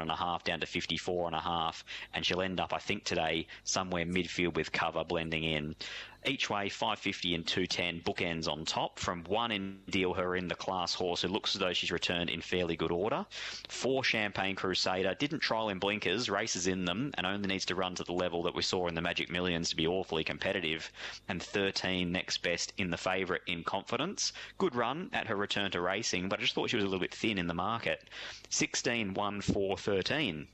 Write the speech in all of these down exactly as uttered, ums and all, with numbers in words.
and a half down to fifty-four and a half, and she'll end up, I think, today somewhere midfield with cover blending in. Each way, five fifty and two ten, bookends on top. From one in, deal her in the Class Horse, who looks as though she's returned in fairly good order. Four, Champagne Crusader, didn't trial in blinkers, races in them, and only needs to run to the level that we saw in the Magic Millions to be awfully competitive. And thirteen, Next Best, in the favourite in confidence. Good run at her return to racing, but I just thought she was a little bit thin in the market. sixteen, one, four, thirteen.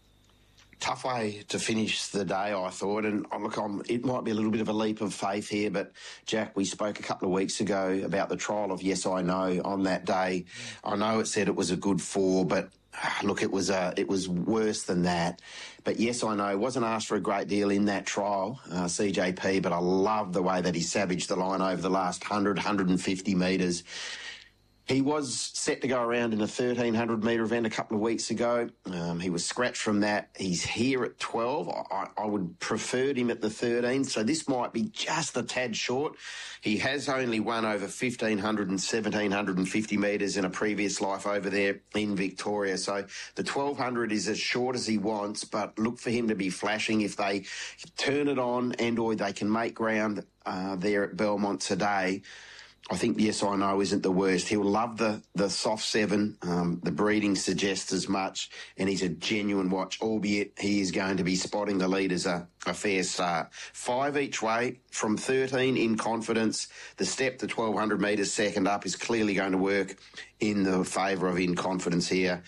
Tough way to finish the day, I thought. And oh, look, I'm, it might be a little bit of a leap of faith here, but Jack, we spoke a couple of weeks ago about the trial of Yes I Know on that day. I know it said it was a good four, but look, it was uh, it was worse than that. But Yes I Know wasn't asked for a great deal in that trial, uh, C J P, but I love the way that he savaged the line over the last one hundred, one hundred fifty metres. He was set to go around in a thirteen hundred metre event a couple of weeks ago. Um, he was scratched from that. He's here at twelve. I, I would preferred him at the thirteen, so this might be just a tad short. He has only won over fifteen hundred and seventeen fifty metres in a previous life over there in Victoria. So the twelve hundred is as short as he wants, but look for him to be flashing if they turn it on and or they can make ground uh, there at Belmont today. I think Yes I Know isn't the worst. He'll love the, the soft seven. Um, the breeding suggests as much, and he's a genuine watch, albeit he is going to be spotting the leaders a, a fair start. Five each way from thirteen in confidence. The step to twelve hundred metres second up is clearly going to work in the favour of in confidence here.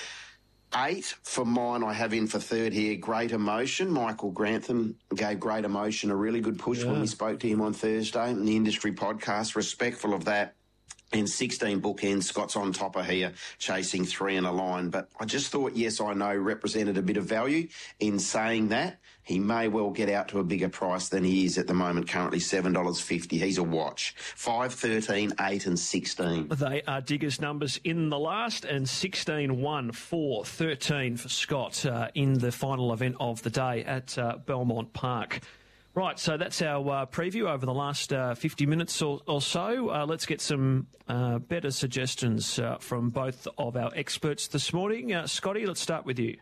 Eight for mine, I have in for third here, Great Emotion. Michael Grantham gave Great Emotion a really good push yeah. when we spoke to him on Thursday in the industry podcast. Respectful of that. And sixteen, Bookends, Scott's on top of here, chasing three in a line. But I just thought Yes I Know represented a bit of value in saying that. He may well get out to a bigger price than he is at the moment, currently seven dollars fifty. He's a watch. five, thirteen, eight and sixteen. They are Diggers' numbers in the last, and sixteen, one, four, thirteen for Scott uh, in the final event of the day at uh, Belmont Park. Right, so that's our uh, preview over the last uh, fifty minutes or, or so. Uh, let's get some uh, better suggestions uh, from both of our experts this morning. Uh, Scotty, let's start with you.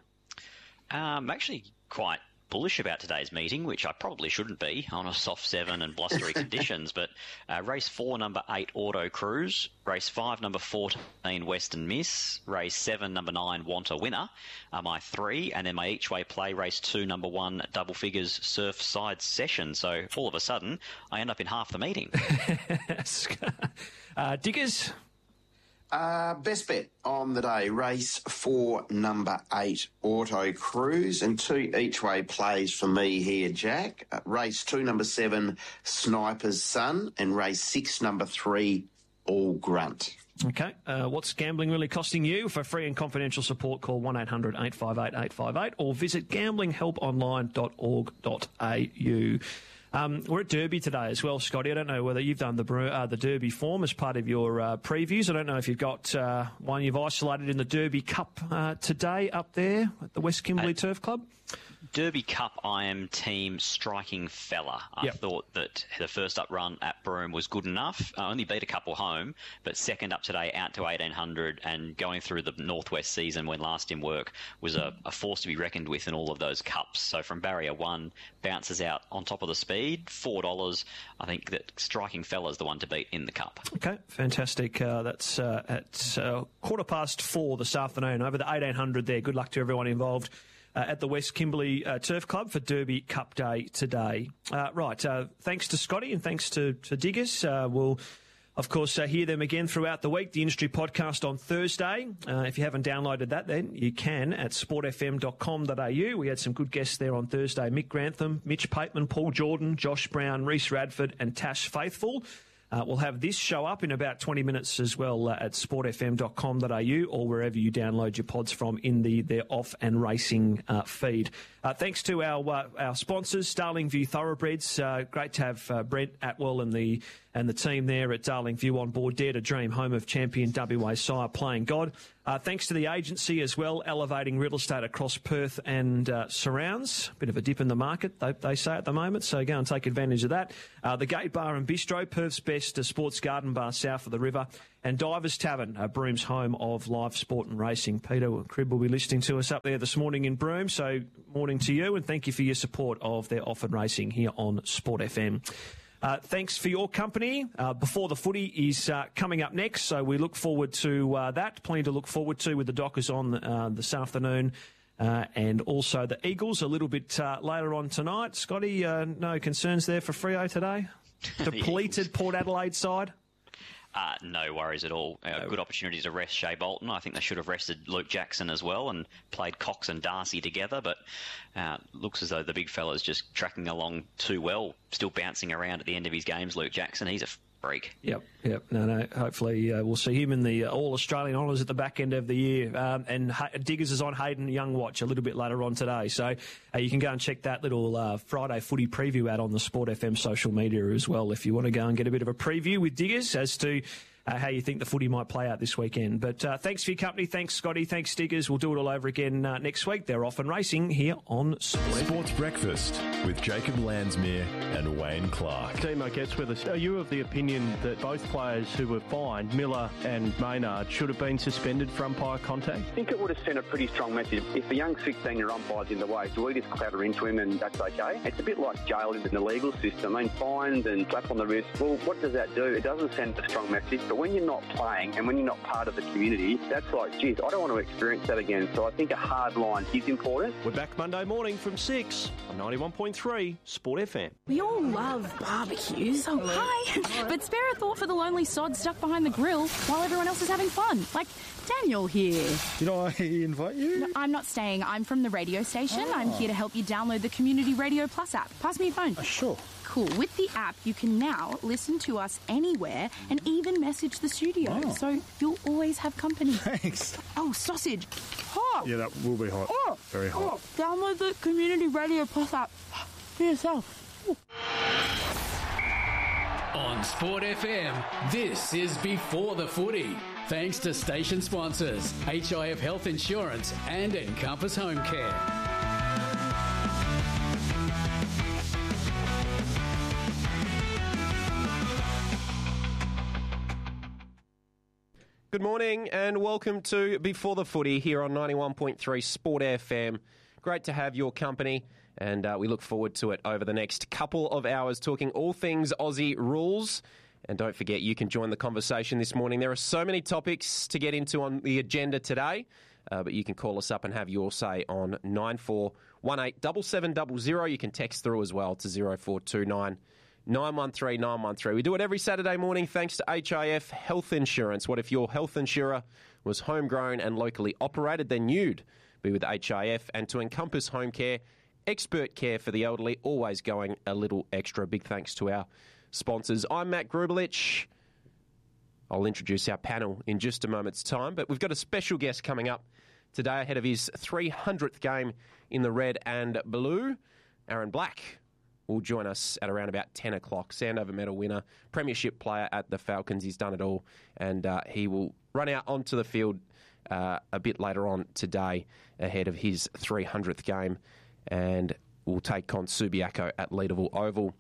Um, actually quite bullish about today's meeting, which I probably shouldn't be on a soft seven and blustery conditions, but uh, race four, number eight, Auto Cruise, race five, number fourteen, Western Miss, race seven, number nine, Want a Winner, are my three, and then my each way play, race two, number one, Double Figures, Surfside Session. So all of a sudden, I end up in half the meeting. uh, Diggers? Uh, best bet on the day, race four, number eight, Auto Cruise, and two each-way plays for me here, Jack. Uh, race two, number seven, Sniper's Son, and race six, number three, All Grunt. Okay, uh, what's gambling really costing you? For free and confidential support, call one eight hundred, eight five eight, eight five eight or visit gambling help online dot org dot a u. Um, we're at Derby today as well, Scotty. I don't know whether you've done the uh, the Derby form as part of your uh, previews. I don't know if you've got uh, one you've isolated in the Derby Cup uh, today up there at the West Kimberley uh, Turf Club. Derby Cup, I am team Striking Fella. I yep. thought that the first up run at Broome was good enough. I only beat a couple home, but second up today out to eighteen hundred and going through the Northwest season when last in work was a, a force to be reckoned with in all of those cups. So from barrier one, bounces out on top of the speed, four dollars. I think that Striking Fella is the one to beat in the Cup. Okay, fantastic. Uh, that's uh, at uh, quarter past four this afternoon over the eighteen hundred there. Good luck to everyone involved Uh, at the West Kimberley uh, Turf Club for Derby Cup Day today. Uh, right, uh, thanks to Scotty and thanks to, to Diggers. Uh, we'll, of course, uh, hear them again throughout the week. The Industry Podcast on Thursday. Uh, if you haven't downloaded that, then you can at sport f m dot com dot a u. We had some good guests there on Thursday. Mick Grantham, Mitch Pateman, Paul Jordan, Josh Brown, Reece Radford and Tash Faithful. Uh, we'll have this show up in about twenty minutes as well uh, at sport f m dot com dot a u or wherever you download your pods from in the their off and racing uh, feed. Uh, thanks to our uh, our sponsors, Starling View Thoroughbreds. Uh, great to have uh, Brent Atwell and the and the team there at Darling View on board. Dare to Dream, home of champion W A Sire Playing God. Uh, thanks to the agency as well, elevating real estate across Perth and uh, surrounds. Bit of a dip in the market, they, they say at the moment, so go and take advantage of that. Uh, the Gate Bar and Bistro, Perth's best uh, sports garden bar south of the river. And Divers Tavern, uh, Broom's home of live sport and racing. Peter Cribb will be listening to us up there this morning in Broome, so morning to you, and thank you for your support of their Off and Racing here on Sport F M. Uh, thanks for your company. Uh, Before the Footy is uh, coming up next, so we look forward to uh, that. Plenty to look forward to with the Dockers on uh, this afternoon. Uh, and also the Eagles a little bit uh, later on tonight. Scotty, uh, no concerns there for Freo today? Depleted Port Adelaide side? Uh, no worries at all. Uh, no. Good opportunity to rest Shea Bolton. I think they should have rested Luke Jackson as well and played Cox and Darcy together, but uh, looks as though the big fella's just tracking along too well, still bouncing around at the end of his games, Luke Jackson. He's a freak. Yep, yep. No, no. Hopefully uh, we'll see him in the uh, All-Australian honours at the back end of the year. Um, and ha- Diggers is on Hayden Young Watch a little bit later on today. So uh, you can go and check that little uh, Friday footy preview out on the Sport F M social media as well if you want to go and get a bit of a preview with Diggers as to Uh, how you think the footy might play out this weekend. But uh, thanks for your company. Thanks, Scotty. Thanks, Diggers. We'll do it all over again uh, next week. They're Off and Racing here on Sport. Sports Breakfast with Jacob Landsmere and Wayne Clark. Demo gets with us. Are you of the opinion that both players who were fined, Miller and Maynard, should have been suspended for umpire contact? I think it would have sent a pretty strong message. If the young sixteen-year umpire's in the way, do we just clatter into him and that's okay? It's a bit like jail in the legal system. I mean, fines and slap on the wrist. Well, what does that do? It doesn't send a strong message. But when you're not playing and when you're not part of the community, that's like, geez, I don't want to experience that again. So I think a hard line is important. We're back Monday morning from six on ninety-one point three Sport F M. We all love barbecues. Oh, hi. But spare a thought for the lonely sod stuck behind the grill while everyone else is having fun. Like Daniel here. Did I invite you? No, I'm not staying. I'm from the radio station. Oh. I'm here to help you download the Community Radio Plus app. Pass me your phone. Uh, sure. Cool. With the app, you can now listen to us anywhere and even message the studio. Oh. So you'll always have company. Thanks. Oh, sausage. Hot. Yeah, that will be hot. Oh. Very hot. Oh. Download the Community Radio Plus app for yourself. Ooh. On Sport F M, this is Before the Footy. Thanks to station sponsors, H I F Health Insurance and Encompass Home Care. Good morning and welcome to Before the Footy here on ninety-one point three Sport F M. Great to have your company and uh, we look forward to it over the next couple of hours talking all things Aussie rules. And don't forget, you can join the conversation this morning. There are so many topics to get into on the agenda today, uh, but you can call us up and have your say on nine four one eight seven seven zero zero. You can text through as well to zero four two nine nine one three nine one three. We do it every Saturday morning thanks to H I F Health Insurance. What if your health insurer was homegrown and locally operated? Then you'd be with H I F. And to Encompass Home Care, expert care for the elderly, always going a little extra. Big thanks to our sponsors. I'm Matt Grubelich. I'll introduce our panel in just a moment's time, but we've got a special guest coming up today ahead of his three hundredth game in the red and blue. Aaron Black will join us at around about ten o'clock. Sandover medal winner, premiership player at the Falcons. He's done it all, and uh, he will run out onto the field uh, a bit later on today ahead of his three hundredth game, and will take on Subiaco at Leederville Oval.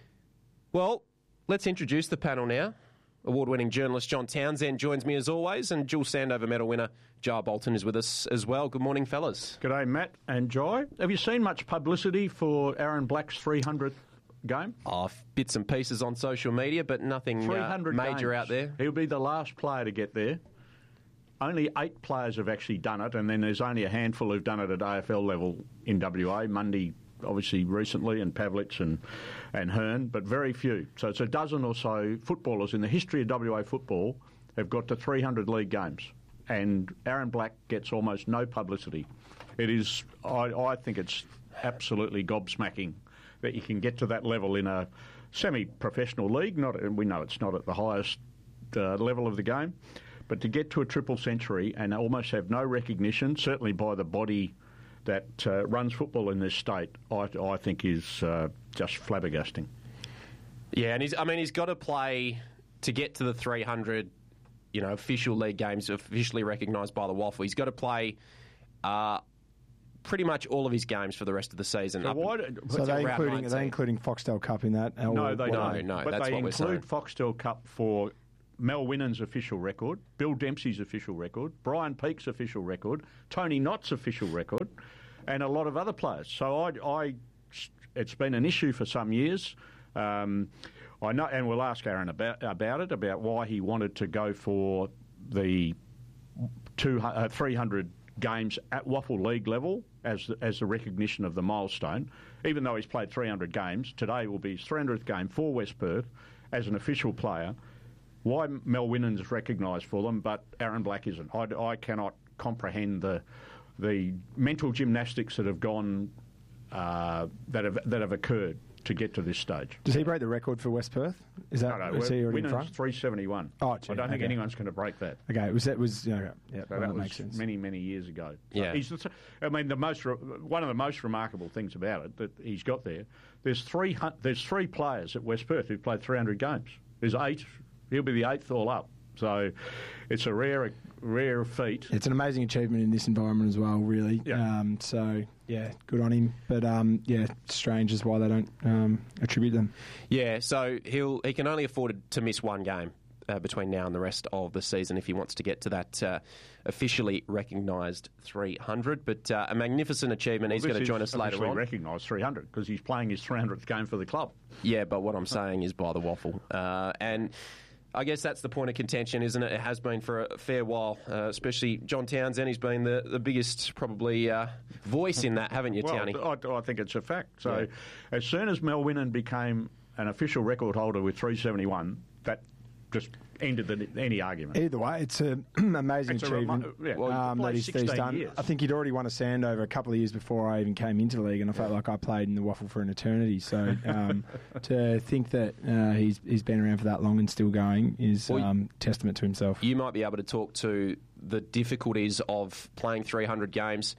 Well, let's introduce the panel now. Award-winning journalist John Townsend joins me as always, and dual Sandover medal winner Jar Bolton is with us as well. Good morning, fellas. G'day, Matt and Jai. Have you seen much publicity for Aaron Black's three hundredth game? Oh, bits and pieces on social media, but nothing uh, major games. out there. He'll be the last player to get there. Only eight players have actually done it, and then there's only a handful who've done it at A F L level in W A. Mundy, obviously, recently, and Pavlich and, and Hearn, but very few. So it's a dozen or so footballers in the history of W A football have got to three hundred league games, and Aaron Black gets almost no publicity. It is, I, I think it's absolutely gobsmacking that you can get to that level in a semi-professional league. Not, and we know it's not at the highest uh, level of the game, but to get to a triple century and almost have no recognition, certainly by the body that uh, runs football in this state, I, I think is uh, just flabbergasting. Yeah, and he's, I mean, he's got to play to get to the three hundred, you know, official league games officially recognised by the Waffle. He's got to play uh, pretty much all of his games for the rest of the season. So, why, so are they including, are they including Foxtel Cup in that? No, or, they no, don't. No, but that's they what we're saying. include Foxtel Cup for Mel Winnan's official record, Bill Dempsey's official record, Brian Peake's official record, Tony Knott's official record, and a lot of other players. So I, I it's been an issue for some years. Um, I know, and we'll ask Aaron about about it, about why he wanted to go for the two, uh, three hundred games at Waffle League level as as the recognition of the milestone. Even though he's played three hundred games, today will be his three hundredth game for West Perth as an official player. Why Mel Winnan's recognised for them, but Aaron Black isn't. I, I cannot comprehend the the mental gymnastics that have gone uh, that have that have occurred to get to this stage. Does he break the record for West Perth? Is that no, no, is he already in Winnan's front? three seventy-one. Oh, gee, I don't think okay. anyone's going to break that. Okay, it was that was yeah, yeah So well, that, that was makes sense. many many years ago. So Yeah. he's, I mean, the most re- one of the most remarkable things about it that he's got there. There's three hun- there's three players at West Perth who've played three hundred games. There's eight. He'll be the eighth all up. So it's a rare rare feat. It's an amazing achievement in this environment as well, really. Yeah. Um, so, yeah, good on him. But, um, yeah, strange is why they don't um, attribute them. Yeah, so he'll he can only afford to miss one game uh, between now and the rest of the season if he wants to get to that uh, officially recognised three hundred. But uh, a magnificent achievement. Well, He's going to this join is us later on. recognised three hundred because he's playing his three hundredth game for the club. Yeah, but what I'm saying is by the Waffle. Uh, and I guess that's the point of contention, isn't it? It has been for a fair while, uh, especially John Townsend. He's been the, the biggest, probably, uh, voice in that, haven't you, well, Townie? I, I think it's a fact. So Yeah. as soon as Mel Winnan became an official record holder with three seventy-one, that just ended the, any argument. Either way, it's an amazing It's a achievement remo- yeah. Well, um, he that played he's, that he's sixteen done. years. I think he'd already won a Sandover a couple of years before I even came into the league, and I felt like I played in the Waffle for an eternity. So um, to think that uh, he's he's been around for that long and still going is Well, um, testament to himself. You might be able to talk to the difficulties of playing three hundred games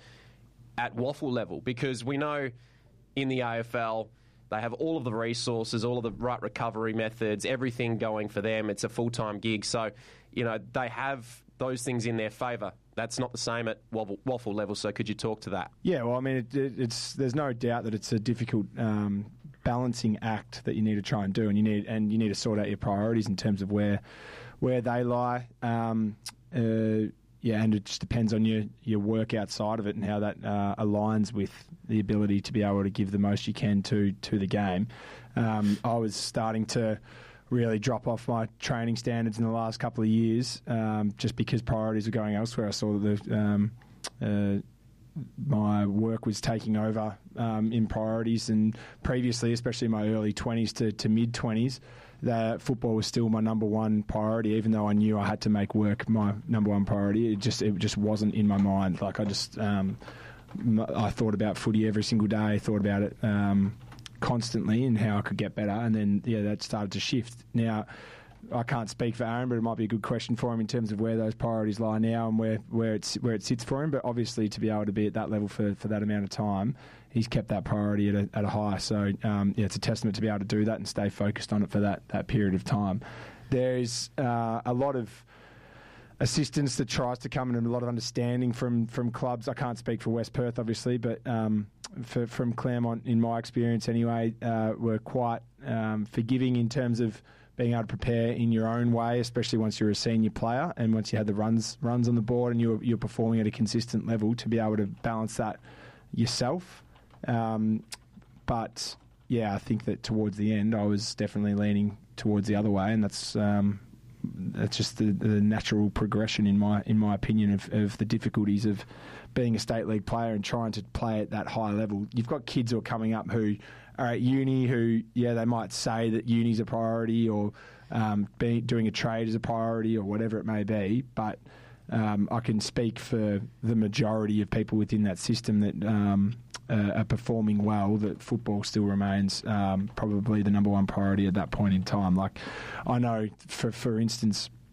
at Waffle level, because we know in the A F L they have all of the resources, all of the right recovery methods, everything going for them. It's a full-time gig. So, you know, they have those things in their favour. That's not the same at Waffle, waffle level, so could you talk to that? Yeah, well, I mean, it, it, it's there's no doubt that it's a difficult um, balancing act that you need to try and do, and you need and you need to sort out your priorities in terms of where where they lie. Um, uh, yeah, and it just depends on your, your work outside of it and how that uh, aligns with the ability to be able to give the most you can to to the game. Um, I was starting to really drop off my training standards in the last couple of years, um, just because priorities were going elsewhere. I saw that the, um, uh, my work was taking over um, in priorities, and previously, especially in my early twenties to, to mid twenties, that football was still my number one priority. Even though I knew I had to make work my number one priority, it just it just wasn't in my mind. Like I just um, I thought about footy every single day. I thought about it. Um, constantly and how I could get better, and then yeah that started to shift. Now I can't speak for Aaron, but it might be a good question for him in terms of where those priorities lie now and where, where it's where it sits for him. But obviously to be able to be at that level for, for that amount of time, he's kept that priority at a, at a high. So um, yeah, it's a testament to be able to do that and stay focused on it for that, that period of time. There's uh, a lot of assistance that tries to come in and a lot of understanding from, from clubs. I can't speak for West Perth, obviously, but um, for, from Claremont, in my experience anyway, uh, were quite um, forgiving in terms of being able to prepare in your own way, especially once you're a senior player and once you had the runs runs on the board and you're, you're performing at a consistent level, to be able to balance that yourself. Um, but, yeah, I think that towards the end I was definitely leaning towards the other way, and that's... Um, That's just the, the natural progression, in my in my opinion, of, of the difficulties of being a state league player and trying to play at that high level. You've got kids who are coming up who are at uni who, yeah, they might say that uni's a priority or um, be, doing a trade is a priority or whatever it may be, but um, I can speak for the majority of people within that system that um, uh, are performing well, that football still remains um, probably the number one priority at that point in time. Like, I know, for for instance,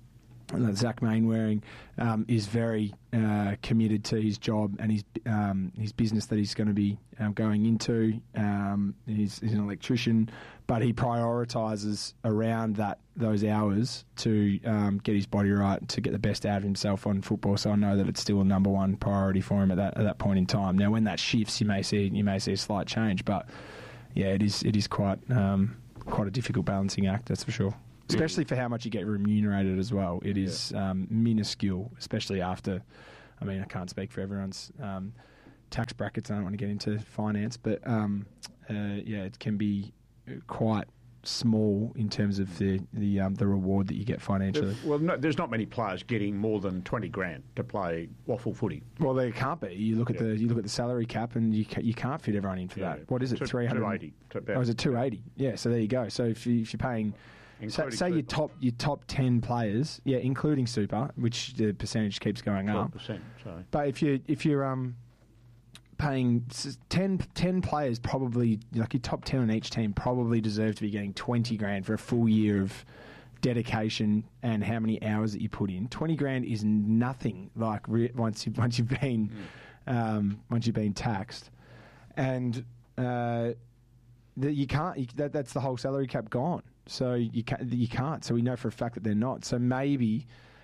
Zach Mainwaring um, is very uh, committed to his job and his um, his business that he's going to be um, going into. Um, he's, he's an electrician, but he prioritises around that those hours to um, get his body right, to get the best out of himself on football. So I know that it's still a number one priority for him at that at that point in time. Now, when that shifts, you may see you may see a slight change, but yeah, it is it is quite um, quite a difficult balancing act, that's for sure. Especially for how much you get remunerated as well. It is yeah. um, minuscule, especially after, I mean, I can't speak for everyone's um, tax brackets. I don't want to get into finance, but um, uh, yeah, it can be quite small in terms of the the, um, the reward that you get financially. Well, no, there's not many players getting more than twenty grand to play waffle footy. Well, there can't be. You look at yeah. the you look at the salary cap, and you ca- you can't fit everyone in for yeah. that. What is it? Three hundred eighty. Oh, is it two eighty? Yeah. So there you go. So if, you, if you're paying. So, say your top your top ten players, yeah, including super, which the percentage keeps going twelve up. percent, sorry. But if you if you're um paying ten, ten players, probably like your top ten on each team probably deserve to be getting twenty grand for a full year of dedication and how many hours that you put in. Twenty grand is nothing. Like re- once you once you've been mm. um, once you've been taxed, and uh, the, you can't. You, that, that's the whole salary cap gone. So you can't, you can't. So we know for a fact that they're not. So maybe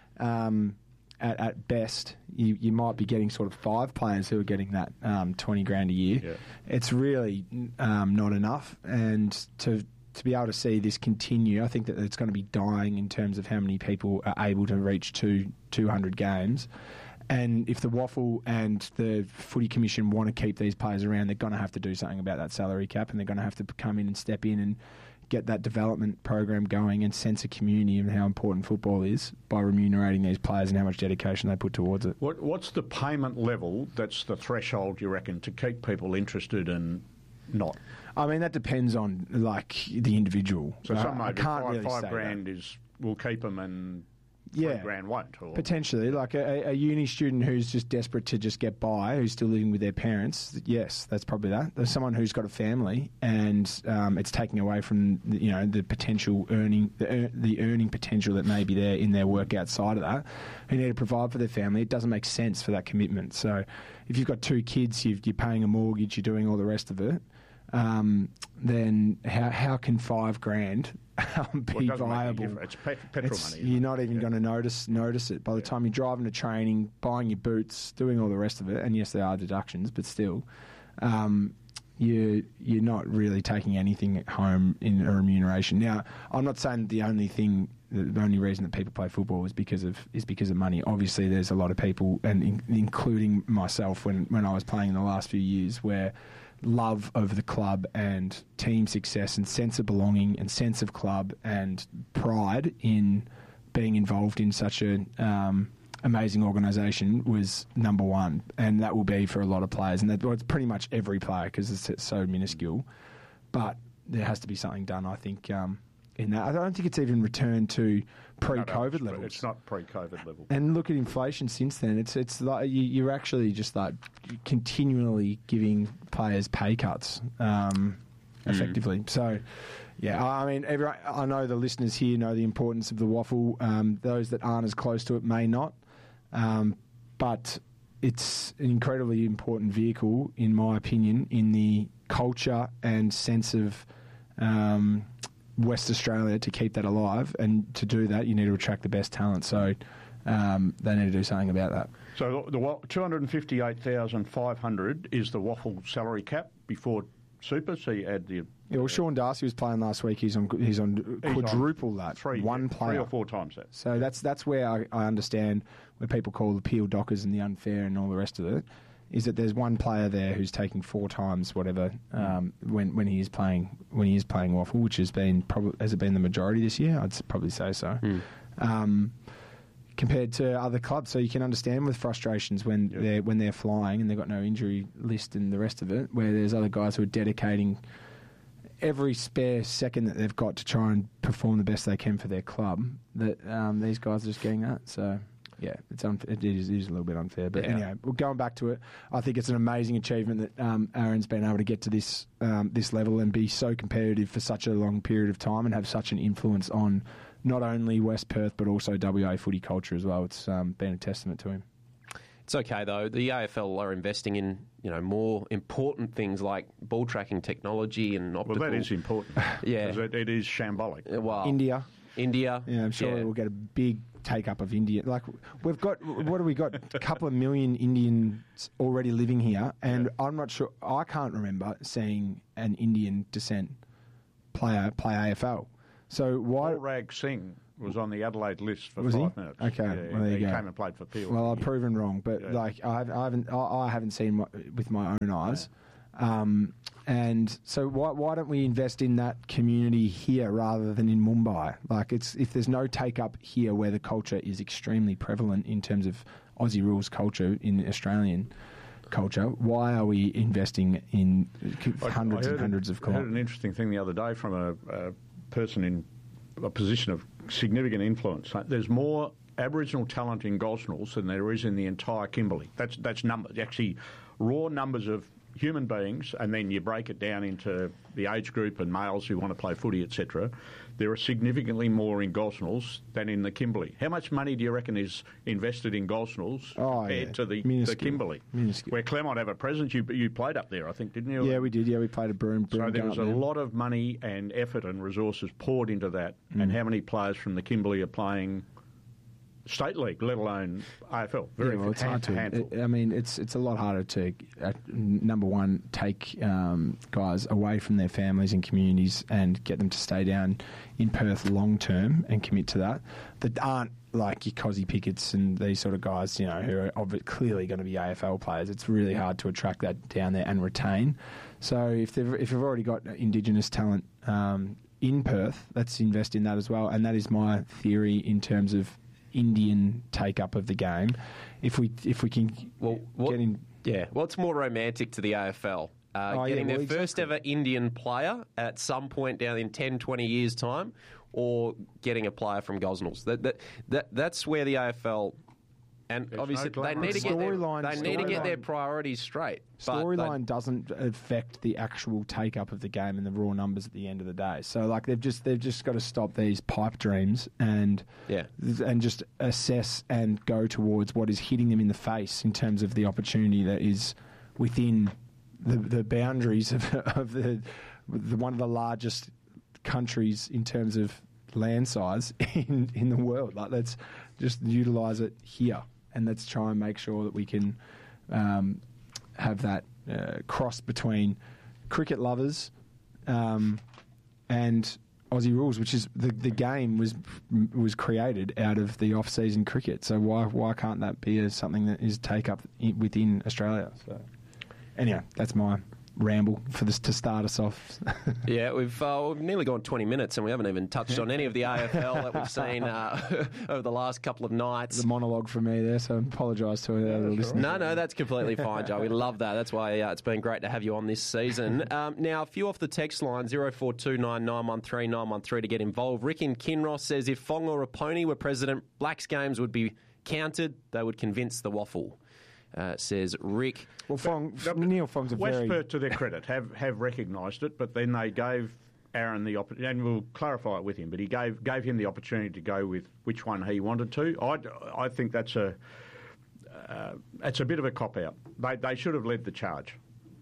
um, at, at best you, you might be getting sort of five players who are getting that um, twenty grand a year. Yeah. It's really um, not enough. And to to be able to see this continue, I think that it's going to be dying in terms of how many people are able to reach two, two hundred games. And if the Waffle and the Footy Commission want to keep these players around, they're going to have to do something about that salary cap, and they're going to have to come in and step in and get that development program going and sense a community of how important football is by remunerating these players and how much dedication they put towards it. What, what's the payment level that's the threshold, you reckon, to keep people interested and not? I mean, that depends on, like, the individual. So some I, maybe I can't five, really five say grand that. is will keep them and yeah. three grand won't. Or... Potentially. Like a, a uni student who's just desperate to just get by, who's still living with their parents, yes, that's probably that. There's someone who's got a family and um, it's taking away from, you know, the potential earning, the, the earning potential that may be there in their work outside of that, who need to provide for their family. It doesn't make sense for that commitment. So if you've got two kids, you've, you're paying a mortgage, you're doing all the rest of it, um, then how how can five grand um, be well, it viable? It's pet- petrol it's, money. You're not even yeah. going to notice notice it by the yeah. time you're driving to training, buying your boots, doing all the rest of it. And yes, there are deductions, but still, um, you you're not really taking anything at home in a remuneration. Now, I'm not saying the only thing. The only reason that people play football is because of is because of money. Obviously, there's a lot of people, and in, including myself, when when I was playing in the last few years, where love of the club and team success and sense of belonging and sense of club and pride in being involved in such an um, amazing organisation was number one, and that will be for a lot of players, and that, well, it's pretty much every player because it's so minuscule. But there has to be something done, I think. Um, In that. I don't think it's even returned to pre-COVID no, no, levels. It's not pre-COVID level. And look at inflation since then. It's it's like you, you're actually just like continually giving players pay cuts, um, mm. effectively. So, yeah, I mean, every, I know the listeners here know the importance of the Waffle. Um, those that aren't as close to it may not, um, but it's an incredibly important vehicle, in my opinion, in the culture and sense of. Um, West Australia to keep that alive, and to do that you need to attract the best talent, so um, they need to do something about that. So the two hundred fifty-eight thousand five hundred is the Waffle salary cap before super, so you add the... Yeah, well, Sean Darcy was playing last week, he's on he's on he's quadruple on that, three, one yeah, player. Three or four times that. So that's that's where I, I understand where people call the Peel Dockers and the unfair and all the rest of it, is that there's one player there who's taking four times whatever um, when when he is playing when he is playing Waffle, which has been probably has it been the majority this year? I'd probably say so. Mm. Um, compared to other clubs, so you can understand with frustrations when yep. they're when they're flying and they've got no injury list and the rest of it, where there's other guys who are dedicating every spare second that they've got to try and perform the best they can for their club. That um, these guys are just getting that. So. Yeah, it's unfair. It is, it is a little bit unfair. But yeah. anyway, well, going back to it, I think it's an amazing achievement that um, Aaron's been able to get to this um, this level and be so competitive for such a long period of time and have such an influence on not only West Perth but also W A footy culture as well. It's um, been a testament to him. It's okay though. The A F L are investing in, you know, more important things like ball tracking technology and optical. Well, that is important. Yeah, it, it is shambolic. Well, India, India. Yeah, I'm sure yeah. we'll get a big take up of India. Like we've got, what have we got? A couple of million Indians already living here, and yeah. I'm not sure. I can't remember seeing an Indian descent player play A F L. So why? Balraj Singh was on the Adelaide list for was five he? minutes. Okay, yeah, well, there he you go. came and played for Peel. Well, I've proven wrong, but yeah. like I haven't, I haven't, I haven't seen my, with my own eyes. Yeah. Um, and so why why don't we invest in that community here rather than in Mumbai? Like it's if there's no take up here where the culture is extremely prevalent in terms of Aussie rules culture in Australian culture, why are we investing in hundreds I, I and hundreds a, of I heard kilometres? an interesting thing the other day from a, a person in a position of significant influence. There's more Aboriginal talent in Gosnells than there is in the entire Kimberley. That's that's numbers, actually raw numbers of human beings, and then you break it down into the age group and males who want to play footy, et cetera. There are significantly more in Gosnells than in the Kimberley. How much money do you reckon is invested in Gosnells oh, compared yeah. to the, the Kimberley? Minuscule. Where Claremont have a presence, you you played up there, I think, didn't you? Yeah, we did. Yeah, we played a broom. broom so there was a there. lot of money and effort and resources poured into that. Mm. And how many players from the Kimberley are playing State League, let alone A F L? Very yeah, well, it's hand, hard to. handful. It, I mean, it's it's a lot harder to uh, number one take um, guys away from their families and communities and get them to stay down in Perth long term and commit to that. That aren't like your Cozzy Pickett's and these sort of guys, you know, who are obviously clearly going to be A F L players. It's really hard to attract that down there and retain. So if they've if you've already got Indigenous talent um, in Perth, let's invest in that as well. And that is my theory in terms of Indian take up of the game. If we if we can well, what, get in, yeah, what's more romantic to the A F L? Uh, oh, getting yeah, well, their exactly. first ever Indian player at some point down in ten, twenty years' time, or getting a player from Gosnells. That that, that that's where the A F L. And There's obviously, no they need to get their, Storyline- they need to get their storyline- priorities straight. But storyline they- doesn't affect the actual take up of the game and the raw numbers at the end of the day. So like they've just they've just got to stop these pipe dreams and yeah. and just assess and go towards what is hitting them in the face in terms of the opportunity that is within the the boundaries of, of the, the one of the largest countries in terms of land size in in the world. Like let's just utilise it here. And let's try and make sure that we can um, have that uh, cross between cricket lovers um, and Aussie rules, which is the the game was was created out of the off season cricket. So why why can't that be a, something that is take up within Australia? So anyway, that's my ramble for this to start us off. Yeah, we've uh, we've nearly gone twenty minutes and we haven't even touched on any of the A F L that we've seen uh, over the last couple of nights. The monologue from me there, so I apologise to the other listeners. No, no, that's completely fine, Joe. We love that. That's why uh, it's been great to have you on this season. Um, now, a few off the text line, zero four two nine nine one three nine one three to get involved. Rick in Kinross says if Fong or Raponi were president, Blacks games would be counted. They would convince the waffle. Uh, says Rick. Well, Fong, but, Neil Fong's a West very... Perth, to their credit, have, have recognised it, but then they gave Aaron the opportunity, and we'll clarify it with him, but he gave gave him the opportunity to go with which one he wanted to. I, I think that's a uh, that's a bit of a cop-out. They, they should have led the charge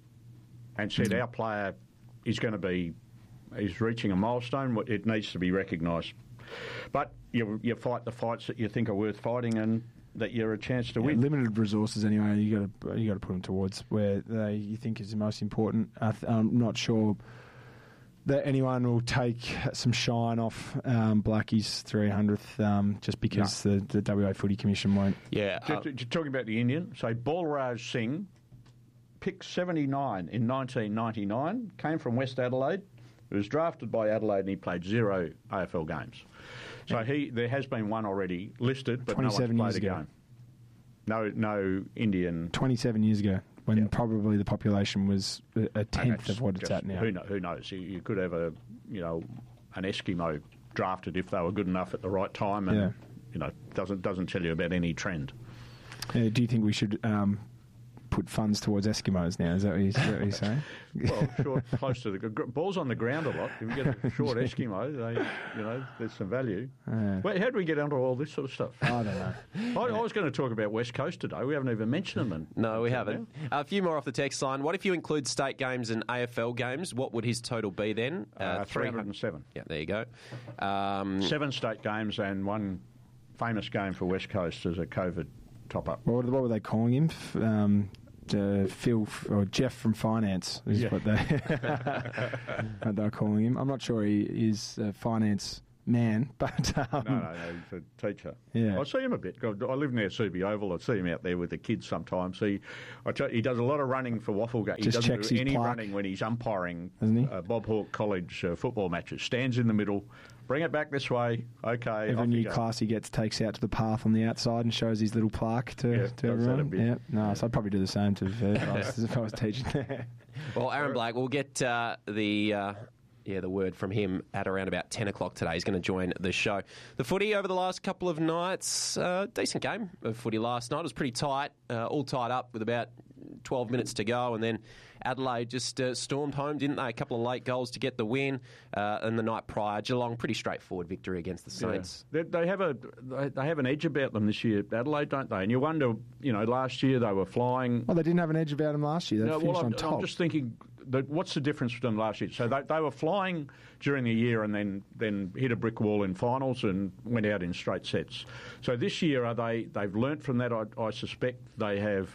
and said mm-hmm. our player is going to be, is reaching a milestone, it needs to be recognised. But you, you fight the fights that you think are worth fighting and that you're a chance to yeah, win. Limited resources anyway. You got to you got to put them towards where they you think is the most important. I th- I'm not sure that anyone will take some shine off um, Blackie's three hundredth um, just because no. the, the W A Footy Commission won't. Yeah, uh, talking about the Indian. So Balraj Singh, picked seventy-nine in nineteen ninety-nine, came from West Adelaide. He was drafted by Adelaide and he played zero A F L games. So he, there has been one already listed, but no one's played a game. No, no Indian. Twenty-seven years ago, when yeah. probably the population was a tenth of what it's at now. Who, know, who knows? You, you could have a, you know, an Eskimo drafted if they were good enough at the right time, and yeah. you know, doesn't doesn't tell you about any trend. Uh, do you think we should um, put funds towards Eskimos now. Is that what you're, is that what you're saying? Well, short, close to the ball's on the ground a lot. If you get a short Eskimo, they, you know, there's some value. Uh, Wait, how do we get onto all this sort of stuff? I don't know. I, I was going to talk about West Coast today. We haven't even mentioned them. In, no, we haven't. Uh, a few more off the text line. What if you include state games and A F L games? What would his total be then? Uh, uh, three hundred seven. Yeah, there you go. Um, Seven state games and one famous game for West Coast as a COVID top-up. What, what were they calling him? Um, uh, Phil or Jeff from Finance is yeah. what they what they're calling him. I'm not sure he is a finance man, but um, no, no, no, he's a teacher. Yeah, I see him a bit. I live near Subi Oval. I see him out there with the kids sometimes. He, I tell you, he does a lot of running for Wafflegate. He Just doesn't checks do his any plaque. running when he's umpiring Doesn't he? Uh, Bob Hawke College uh, football matches. Stands in the middle. Bring it back this way. Okay. Every new class he gets takes out to the path on the outside and shows his little plaque to, yeah, to everyone. Yeah, no, yeah. So I'd probably do the same to if I was, if I was teaching there. Well, Aaron Blake, we'll get uh, the uh, yeah the word from him at around about ten o'clock today. He's going to join the show. The footy over the last couple of nights, uh, decent game of footy last night. It was pretty tight, uh, all tied up with about twelve minutes to go, and then Adelaide just uh, stormed home, didn't they? A couple of late goals to get the win. Uh, and the night prior, Geelong, pretty straightforward victory against the Saints. Yeah. They, they have a they, they have an edge about them this year, Adelaide, don't they? And you wonder, you know, last year they were flying. Well, they didn't have an edge about them last year. They no, finished well, I'm, on top. I'm just thinking, that what's the difference from them last year? So they, they were flying during the year and then, then hit a brick wall in finals and went out in straight sets. So this year, are they? They've learnt from that. I, I suspect they have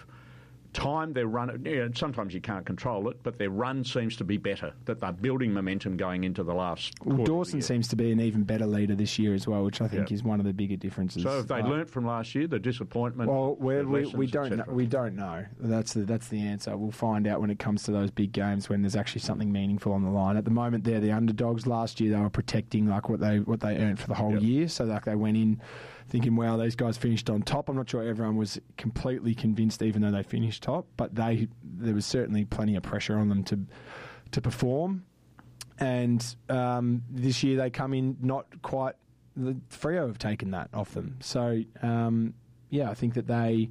time their run. You know, sometimes you can't control it, but their run seems to be better. That they're building momentum going into the last. Well, Dawson seems to be an even better leader this year as well, which I think yeah. is one of the bigger differences. So have they uh, learnt from last year, the disappointment? Well, we're, the we lessons, we don't know, et cetera? we don't know. That's the that's the answer. We'll find out when it comes to those big games when there's actually something meaningful on the line. At the moment, they're the underdogs. Last year, they were protecting like what they what they earned for the whole yep. year. So like they went in thinking, wow, these guys finished on top. I'm not sure everyone was completely convinced, even though they finished top, but they there was certainly plenty of pressure on them to to perform. And um, this year they come in not quite. The Freo have taken that off them. So um, yeah, I think that they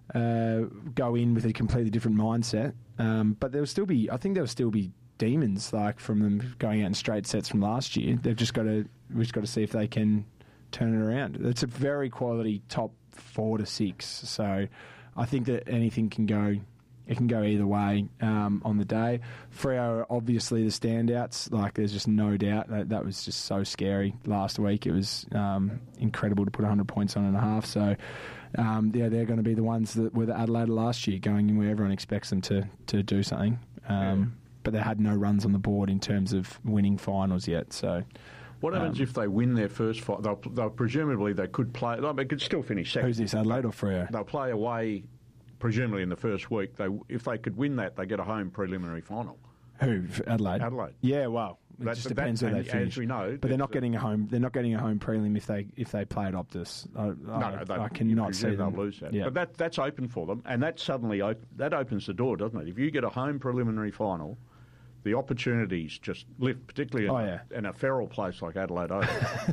uh, go in with a completely different mindset. Um, but there'll still be, I think there'll still be demons like from them going out in straight sets from last year. They've just got to we've just got to see if they can turn it around. It's a very quality top four to six. So I think that anything can go. It can go either way um, on the day. Freo are obviously the standouts. Like, there's just no doubt that that was just so scary last week. It was um, incredible to put one hundred points on and a half. So, um, yeah, they're going to be the ones that were the Adelaide last year, going in where everyone expects them to, to do something. Um, yeah. But they had no runs on the board in terms of winning finals yet. So, what happens um, if they win their first fight? They'll, they'll presumably they could play. They could still finish second. Who's this, Adelaide or Freo? They'll play away. Presumably in the first week, they if they could win that, they get a home preliminary final. Who? Adelaide. Adelaide. Yeah, well, it that, just that, depends where they finish. As we know, but they're not getting a home. They're not getting a home prelim if they if they play at Optus. I, no, I, no, they, I cannot see they'll them. lose that. Yeah. But that that's open for them, and that suddenly op- that opens the door, doesn't it? If you get a home preliminary final, the opportunities just lift, particularly in, oh, a, yeah. in a feral place like Adelaide Oval.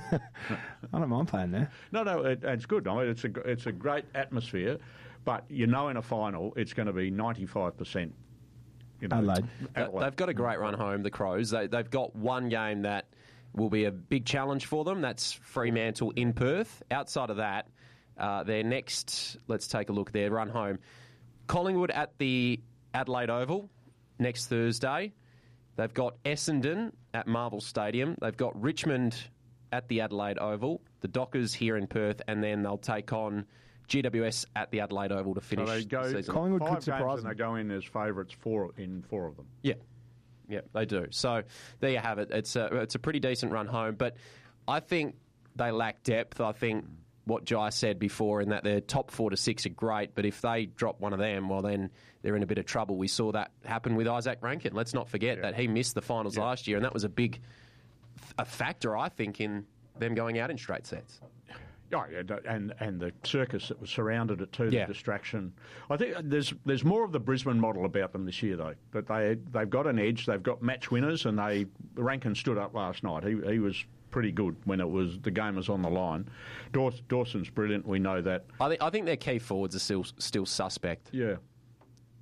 I don't mind playing there. No, no, it, it's good. I mean, it's a it's a great atmosphere. But you know, in a final, it's going to be ninety-five percent. You know, Adelaide. Adelaide. They've got a great run home, the Crows. They, they've got one game that will be a big challenge for them. That's Fremantle in Perth. Outside of that, uh, their next, let's take a look, their run home. Collingwood at the Adelaide Oval next Thursday. They've got Essendon at Marvel Stadium. They've got Richmond at the Adelaide Oval. The Dockers here in Perth. And then they'll take on G W S at the Adelaide Oval to finish so they go, the season. Collingwood five could surprise games them. and they go in as favourites four in four of them. Yeah, yeah, they do. So there you have it. It's a it's a pretty decent run home, but I think they lack depth. I think what Jai said before, in that their top four to six are great, but if they drop one of them, well, then they're in a bit of trouble. We saw that happen with Isaac Rankin. Let's not forget yeah. that he missed the finals yeah. last year, and that was a big a factor, I think, in them going out in straight sets. Oh, yeah, and and the circus that was surrounded it too, yeah. the distraction. I think there's there's more of the Brisbane model about them this year, though. That they they've got an edge, they've got match winners, and they Rankin stood up last night. He he was pretty good when it was the game was on the line. Daws, Dawson's brilliant. We know that. I think I think their key forwards are still still suspect. Yeah.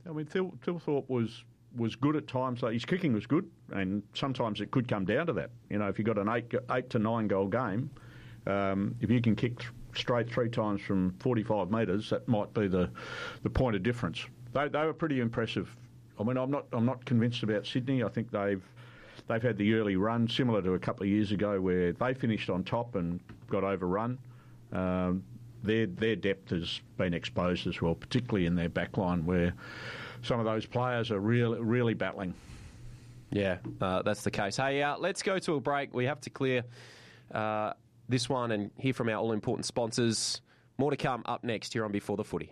I mean, Thil- Thilthorpe was was good at times. Like, his kicking was good, and sometimes it could come down to that. You know, if you've got an eight eight to nine goal game, um, if you can kick th- straight three times from forty-five metres, that might be the the point of difference. They they were pretty impressive. I mean, I'm not I'm not convinced about Sydney. I think they've they've had the early run similar to a couple of years ago where they finished on top and got overrun. Um, their their depth has been exposed as well, particularly in their back line where some of those players are really really battling. Yeah, uh, that's the case. Hey, uh, let's go to a break. We have to clear uh, this one and hear from our all-important sponsors. More to come up next here on Before the Footy.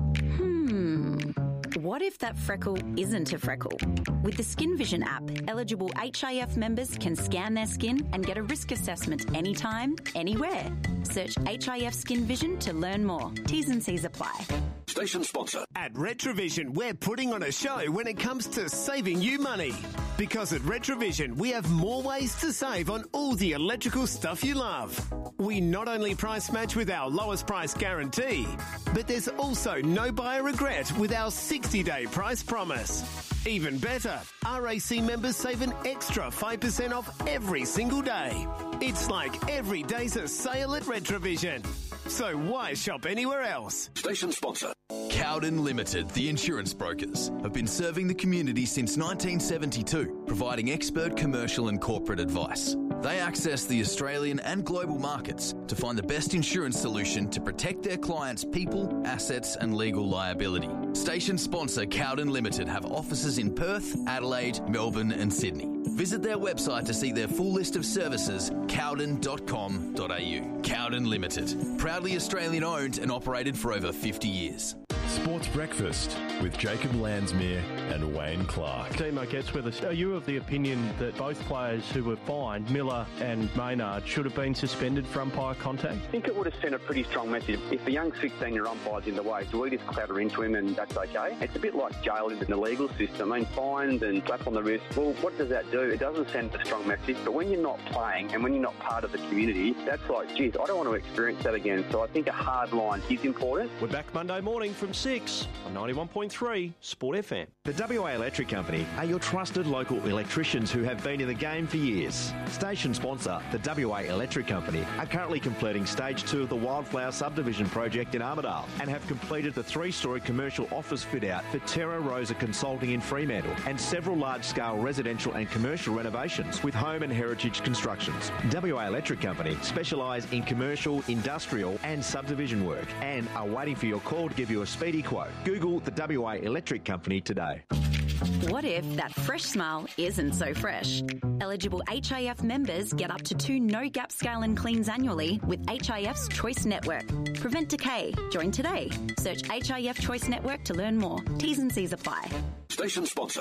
What if that freckle isn't a freckle? With the Skin Vision app, eligible H I F members can scan their skin and get a risk assessment anytime, anywhere. Search H I F Skin Vision to learn more. T's and C's apply. Station sponsor. At Retrovision, we're putting on a show when it comes to saving you money. Because at Retrovision, we have more ways to save on all the electrical stuff you love. We not only price match with our lowest price guarantee, but there's also no buyer regret with our sixty-day price promise. Even better, R A C members save an extra five percent off every single day. It's like every day's a sale at Retrovision. So why shop anywhere else? Station sponsor. Cowden Limited, the insurance brokers, have been serving the community since nineteen seventy-two, providing expert commercial and corporate advice. They access the Australian and global markets to find the best insurance solution to protect their clients' people, assets and legal liability. Station sponsor Cowden Limited have offices in Perth, Adelaide, Melbourne and Sydney. Visit their website to see their full list of services, cowden dot com dot a u. Cowden Limited, proudly Australian owned and operated for over fifty years. Sports Breakfast with Jacob Landsmere and Wayne Clark. Timo gets with us. Are you of the opinion that both players who were fined, Miller and Maynard, should have been suspended for umpire contact? I think it would have sent a pretty strong message. If the young sixteen-year umpire's in the way, do we just clatter into him and that's okay? It's a bit like jail in the legal system. I mean, fines and slap on the wrist. Well, what does that do? It doesn't send a strong message. But when you're not playing and when you're not part of the community, that's like, geez, I don't want to experience that again. So I think a hard line is important. We're back Monday morning from six on ninety-one point three Sport F M. The W A Electric Company are your trusted local electricians who have been in the game for years. Station sponsor, the W A Electric Company, are currently completing stage two of the Wildflower subdivision project in Armidale and have completed the three-storey commercial office fit-out for Terra Rosa Consulting in Fremantle and several large-scale residential and commercial renovations with Home and Heritage Constructions. W A Electric Company specialise in commercial, industrial and subdivision work and are waiting for your call to give you a speedy quote. Google the W A Electric Company today. What if that fresh smile isn't so fresh? Eligible H I F members get up to two no-gap scale and cleans annually with H I F's Choice Network. Prevent decay. Join today. Search H I F Choice Network to learn more. T's and C's apply. Station sponsor.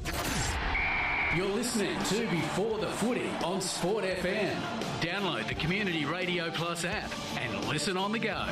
You're listening to Before the Footy on Sport F M. Download the Community Radio Plus app and listen on the go.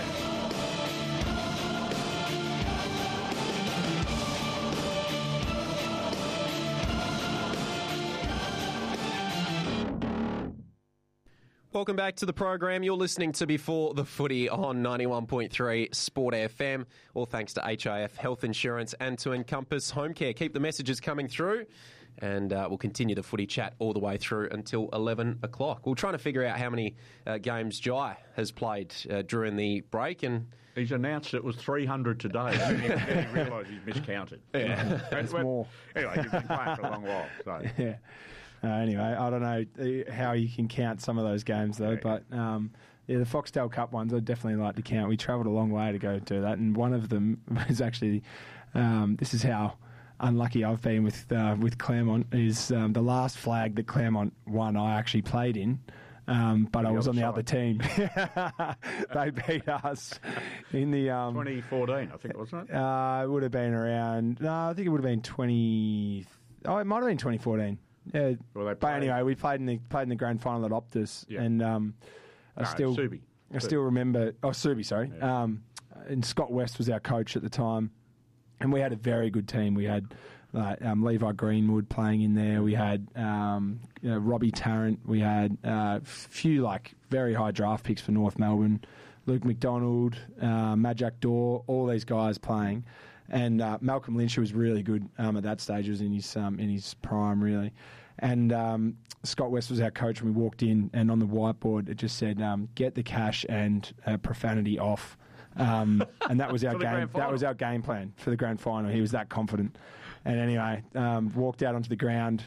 Welcome back to the program. You're listening to Before the Footy on ninety-one point three Sport F M. All thanks to H I F Health Insurance and to Encompass Home Care. Keep the messages coming through and uh, we'll continue the footy chat all the way through until eleven o'clock. We're trying to figure out how many uh, games Jai has played uh, during the break. And he's announced it was three hundred today. And then he realised he's miscounted. Yeah, it's more. Anyway, he's been playing for a long while. So. Yeah. Uh, anyway, I don't know how you can count some of those games, though, yeah. but um, yeah, the Foxtel Cup ones I'd definitely like to count. We travelled a long way to go do that, and one of them was actually, um, this is how unlucky I've been with uh, with Claremont, is um, the last flag that Claremont won I actually played in, um, but I was on the other team. They beat us in the... Um, twenty fourteen, I think, wasn't it? Uh, it would have been around... No, I think it would have been twenty... Oh, it might have been twenty fourteen. Yeah, well, but anyway, we played in the played in the grand final at Optus, yeah. and um, I no, still Subi. I still remember. Oh, Subi, sorry. Yeah. Um, and Scott West was our coach at the time, and we had a very good team. We had uh, um, Levi Greenwood playing in there. We had um, you know, Robbie Tarrant. We had a uh, few like very high draft picks for North Melbourne. Luke McDonald, uh, Majak Dor, all these guys playing. And uh, Malcolm Lynch, who was really good um, at that stage, was in his um, in his prime, really. And um, Scott West was our coach, and we walked in, and on the whiteboard it just said, um, "Get the cash and uh, profanity off." Um, and that was our game. That was our game plan for the grand final. He was that confident. And anyway, um, walked out onto the ground,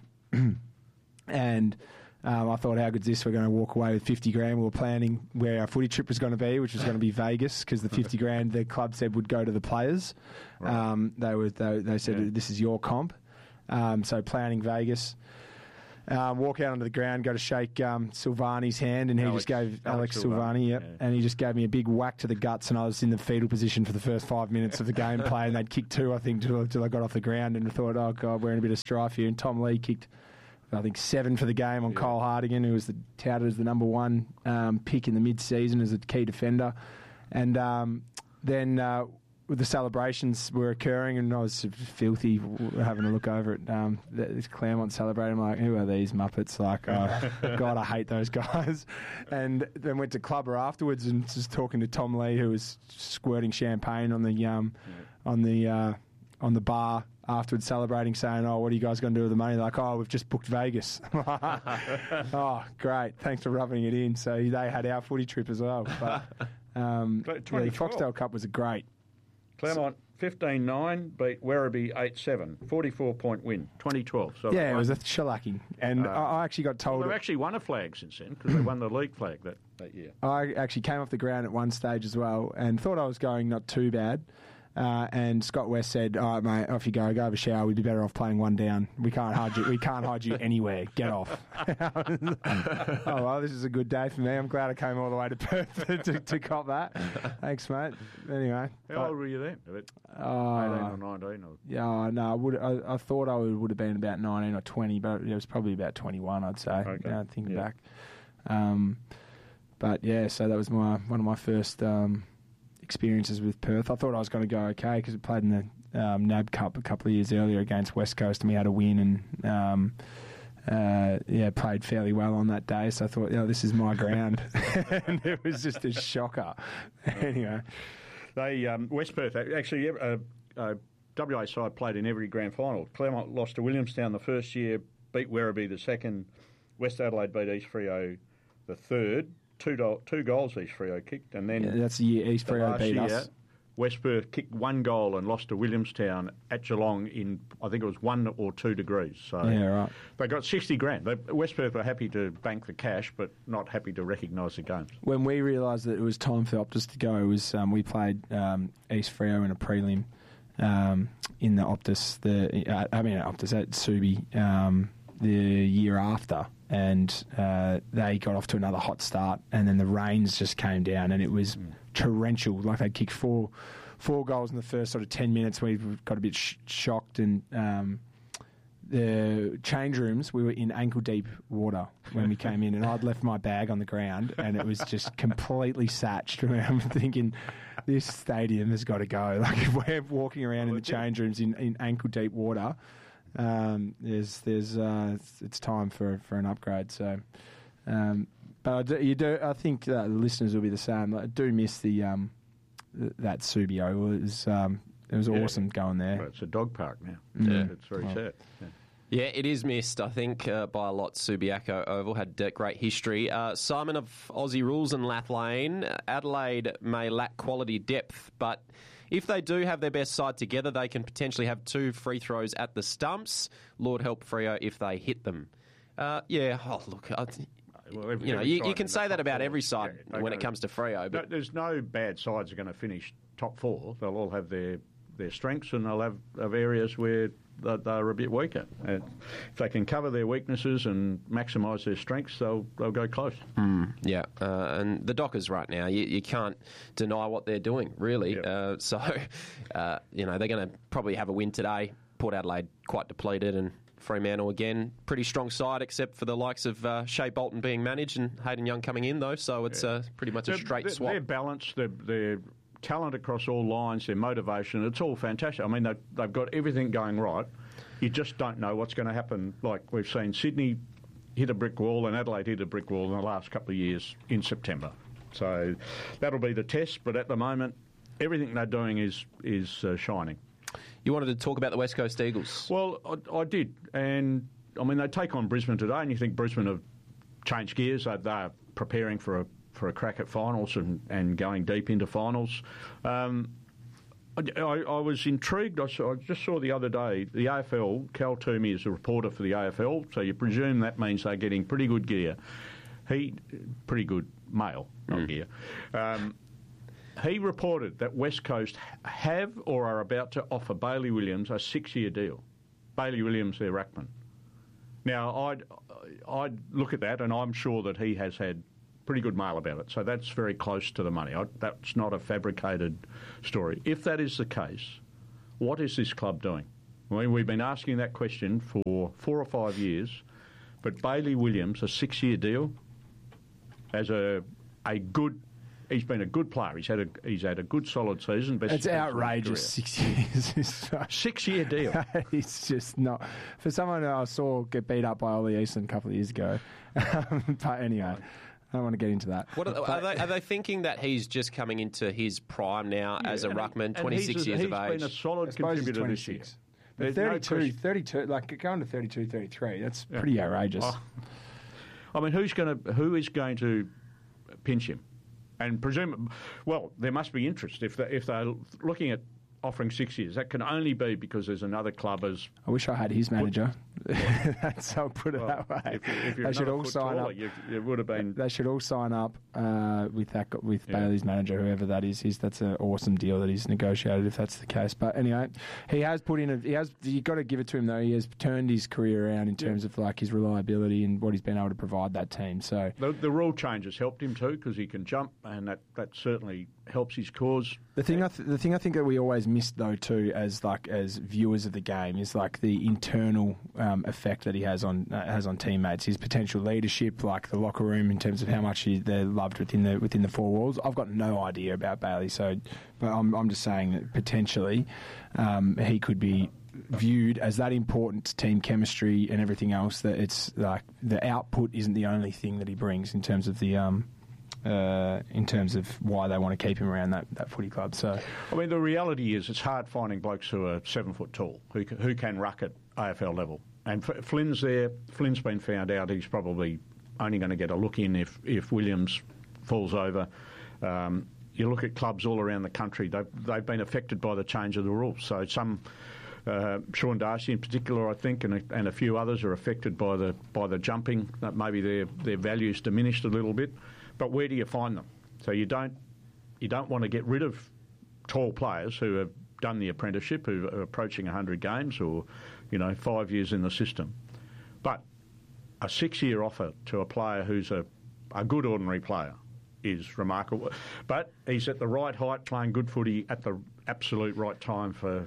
and um, I thought, how good's this? We're going to walk away with fifty grand. We were planning where our footy trip was going to be, which was going to be Vegas, because the fifty grand the club said would go to the players. Right. Um, they were they, they said yeah. this is your comp. Um, so planning Vegas. Um, walk out onto the ground, go to shake um, Silvani's hand, and he Alex, just gave Alex, Alex Silvani, yep, yeah. and he just gave me a big whack to the guts, and I was in the fetal position for the first five minutes of the gameplay, and they'd kicked two, I think, till, till I got off the ground, and I thought, oh God, we're in a bit of strife here. And Tom Lee kicked, I think, seven for the game on yeah. Cole Hardigan, who was the, touted as the number one um, pick in the mid-season as a key defender, and um, then. Uh, The celebrations were occurring, and I was filthy having a look over it. Um, this Claremont celebrating, I'm like, who are these Muppets? Like, oh, God, I hate those guys. And then went to Clubber afterwards and just talking to Tom Lee, who was squirting champagne on the um, yeah. on the uh, on the bar afterwards, celebrating, saying, "Oh, what are you guys going to do with the money?" They're like, "Oh, we've just booked Vegas." Oh, great! Thanks for rubbing it in. So they had our footy trip as well. But um, yeah, the Foxtel Cup was a great. Claremont fifteen nine beat Werribee eight seven, forty-four point win, twenty twelve. So yeah, it was a shellacking. And uh, I actually got told... Well, they've actually won a flag since then, because they won the league flag that, that year. I actually came off the ground at one stage as well and thought I was going not too bad. Uh, and Scott West said, "All right, mate, off you go. Go have a shower. We'd be better off playing one down. We can't hide you. We can't hide you anywhere. Get off." Oh well, this is a good day for me. I'm glad I came all the way to Perth to, to cop that. Thanks, mate. Anyway, how but, old were you then? Uh, Eighteen or nineteen? Or? Yeah, no, I would. I, I thought I would, would have been about nineteen or twenty, but it was probably about twenty-one. I'd say. Okay. Now thinking yeah. back, um, but yeah, so that was my one of my first. Um, experiences with Perth. I thought I was going to go okay because we played in the um, N A B Cup a couple of years earlier against West Coast, and we had a win and um, uh, yeah, played fairly well on that day. So I thought, yeah, this is my ground, and it was just a shocker. Anyway, they um, West Perth actually uh, uh, W A side played in every grand final. Claremont lost to Williamstown the first year, beat Werribee the second, West Adelaide beat East Freo the third. Two, do- two goals East Freo kicked, and then yeah, that's the year East Freo beat year, us. West Perth kicked one goal and lost to Williamstown at Geelong in, I think it was one or two degrees. So yeah, right. They got sixty grand. They, West Perth were happy to bank the cash, but not happy to recognise the games. When we realised that it was time for Optus to go, it was um, we played um, East Freo in a prelim um, in the Optus. The uh, I mean Optus at Subi um, the year after. And uh, they got off to another hot start, and then the rains just came down, and it was mm. torrential. Like they'd kicked four, four goals in the first sort of ten minutes. We got a bit sh- shocked, and um, the change rooms, we were in ankle deep water when we came in, and I'd left my bag on the ground, and it was just completely satched. I'm thinking, this stadium has got to go. Like if we're walking around in the change rooms in, in ankle deep water. Um, there's, there's, uh, it's, it's time for, for an upgrade. So, um, but I do, you do. I think uh, the listeners will be the same. I do miss the um, th- that Subio. It was, um, it was yeah. awesome going there. Well, it's a dog park now. Yeah, yeah. It's very well, sad. Yeah. Yeah, it is missed, I think, uh, by a lot. Subiaco Oval had uh, great history. Uh, Simon of Aussie Rules and Lathlane, Adelaide may lack quality depth, but if they do have their best side together, they can potentially have two free throws at the stumps. Lord help Freo if they hit them. Uh, yeah, oh, look, I, well, every, you know, you, you can say that about every side yeah, when it comes to Freo. But no, there's no bad sides are going to finish top four. They'll all have their, their strengths, and they'll have, have areas where they're, they're a bit weaker. And if they can cover their weaknesses and maximise their strengths, they'll they'll go close. Mm, yeah, uh, and the Dockers right now, you, you can't deny what they're doing, really. Yep. Uh, so, uh, you know, they're going to probably have a win today. Port Adelaide quite depleted, and Fremantle again, pretty strong side, except for the likes of uh, Shea Bolton being managed and Hayden Young coming in, though. So it's yeah. uh, pretty much a straight they're, swap. They're balanced. They're, they're talent across all lines, their motivation, it's all fantastic. I mean, they've, they've got everything going right. You just don't know what's going to happen. Like we've seen Sydney hit a brick wall and Adelaide hit a brick wall in the last couple of years in September. So that'll be the test, but at the moment, everything they're doing is, is uh, shining. You wanted to talk about the West Coast Eagles. Well, I, I did. And, I mean, they take on Brisbane today, and you think Brisbane have changed gears. They're, they're preparing for a for a crack at finals and, and going deep into finals. Um, I, I, I was intrigued. I, saw, I just saw the other day, the A F L, Cal Toomey is a reporter for the A F L, so you presume that means they're getting pretty good gear. He, pretty good mail, not mm. gear. Um, he reported that West Coast have or are about to offer Bailey Williams a six-year deal. Bailey Williams, their ruckman. Now, I'd, I'd look at that, and I'm sure that he has had pretty good mail about it. So that's very close to the money. I, that's not a fabricated story. If that is the case, what is this club doing? I mean, we've been asking that question for four or five years, but Bailey Williams, a six-year deal, as a a good, he's been a good player. He's had a he's had a good solid season. Best it's outrageous. Six years. Six-year deal. It's just not for someone who I saw get beat up by Ollie Easton a couple of years ago. But anyway. I don't want to get into that. What are, are, they, are they thinking that he's just coming into his prime now yeah, as a ruckman, twenty-six a, years of age? He's been a solid contributor this year. But thirty-two, no thirty-two, like going to thirty-two, thirty-three, that's yeah. pretty outrageous. Oh. I mean, who's going to who is going to pinch him? And presume, well, there must be interest if they if they're looking at offering six years. That can only be because there's another club as. I wish I had his manager. That's I'll put it well, that way. If, if you're they should all sign taller, up. You, it would have been. They should all sign up uh, with that with yeah. Bailey's manager, whoever that is. He's, that's an awesome deal that he's negotiated. If that's the case, but anyway, he has put in. A, he has. You got to give it to him though. He has turned his career around in terms yeah. of like his reliability and what he's been able to provide that team. So the, the rule changes helped him too because he can jump, and that, that certainly helps his cause. The thing, I th- the thing I think that we always miss though too, as like as viewers of the game, is like the internal um, effect that he has on uh, has on teammates. His potential leadership, like the locker room, in terms of how much he, they're loved within the within the four walls. I've got no idea about Bailey, so but I'm I'm just saying that potentially um, he could be viewed as that important to team chemistry and everything else. That it's like the output isn't the only thing that he brings in terms of the. Um, Uh, in terms of why they want to keep him around that, that footy club. So, I mean, the reality is it's hard finding blokes who are seven foot tall, who can, who can ruck at A F L level. And F- Flynn's there. Flynn's been found out. He's probably only going to get a look in if, if Williams falls over. Um, you look at clubs all around the country, they've, they've been affected by the change of the rules. So some... Uh, Sean Darcy in particular, I think, and a, and a few others are affected by the by the jumping. That maybe their their values diminished a little bit. But where do you find them? So you don't you don't want to get rid of tall players who have done the apprenticeship, who are approaching one hundred games or, you know, five years in the system. But a six-year offer to a player who's a, a good ordinary player is remarkable. But he's at the right height, playing good footy at the absolute right time for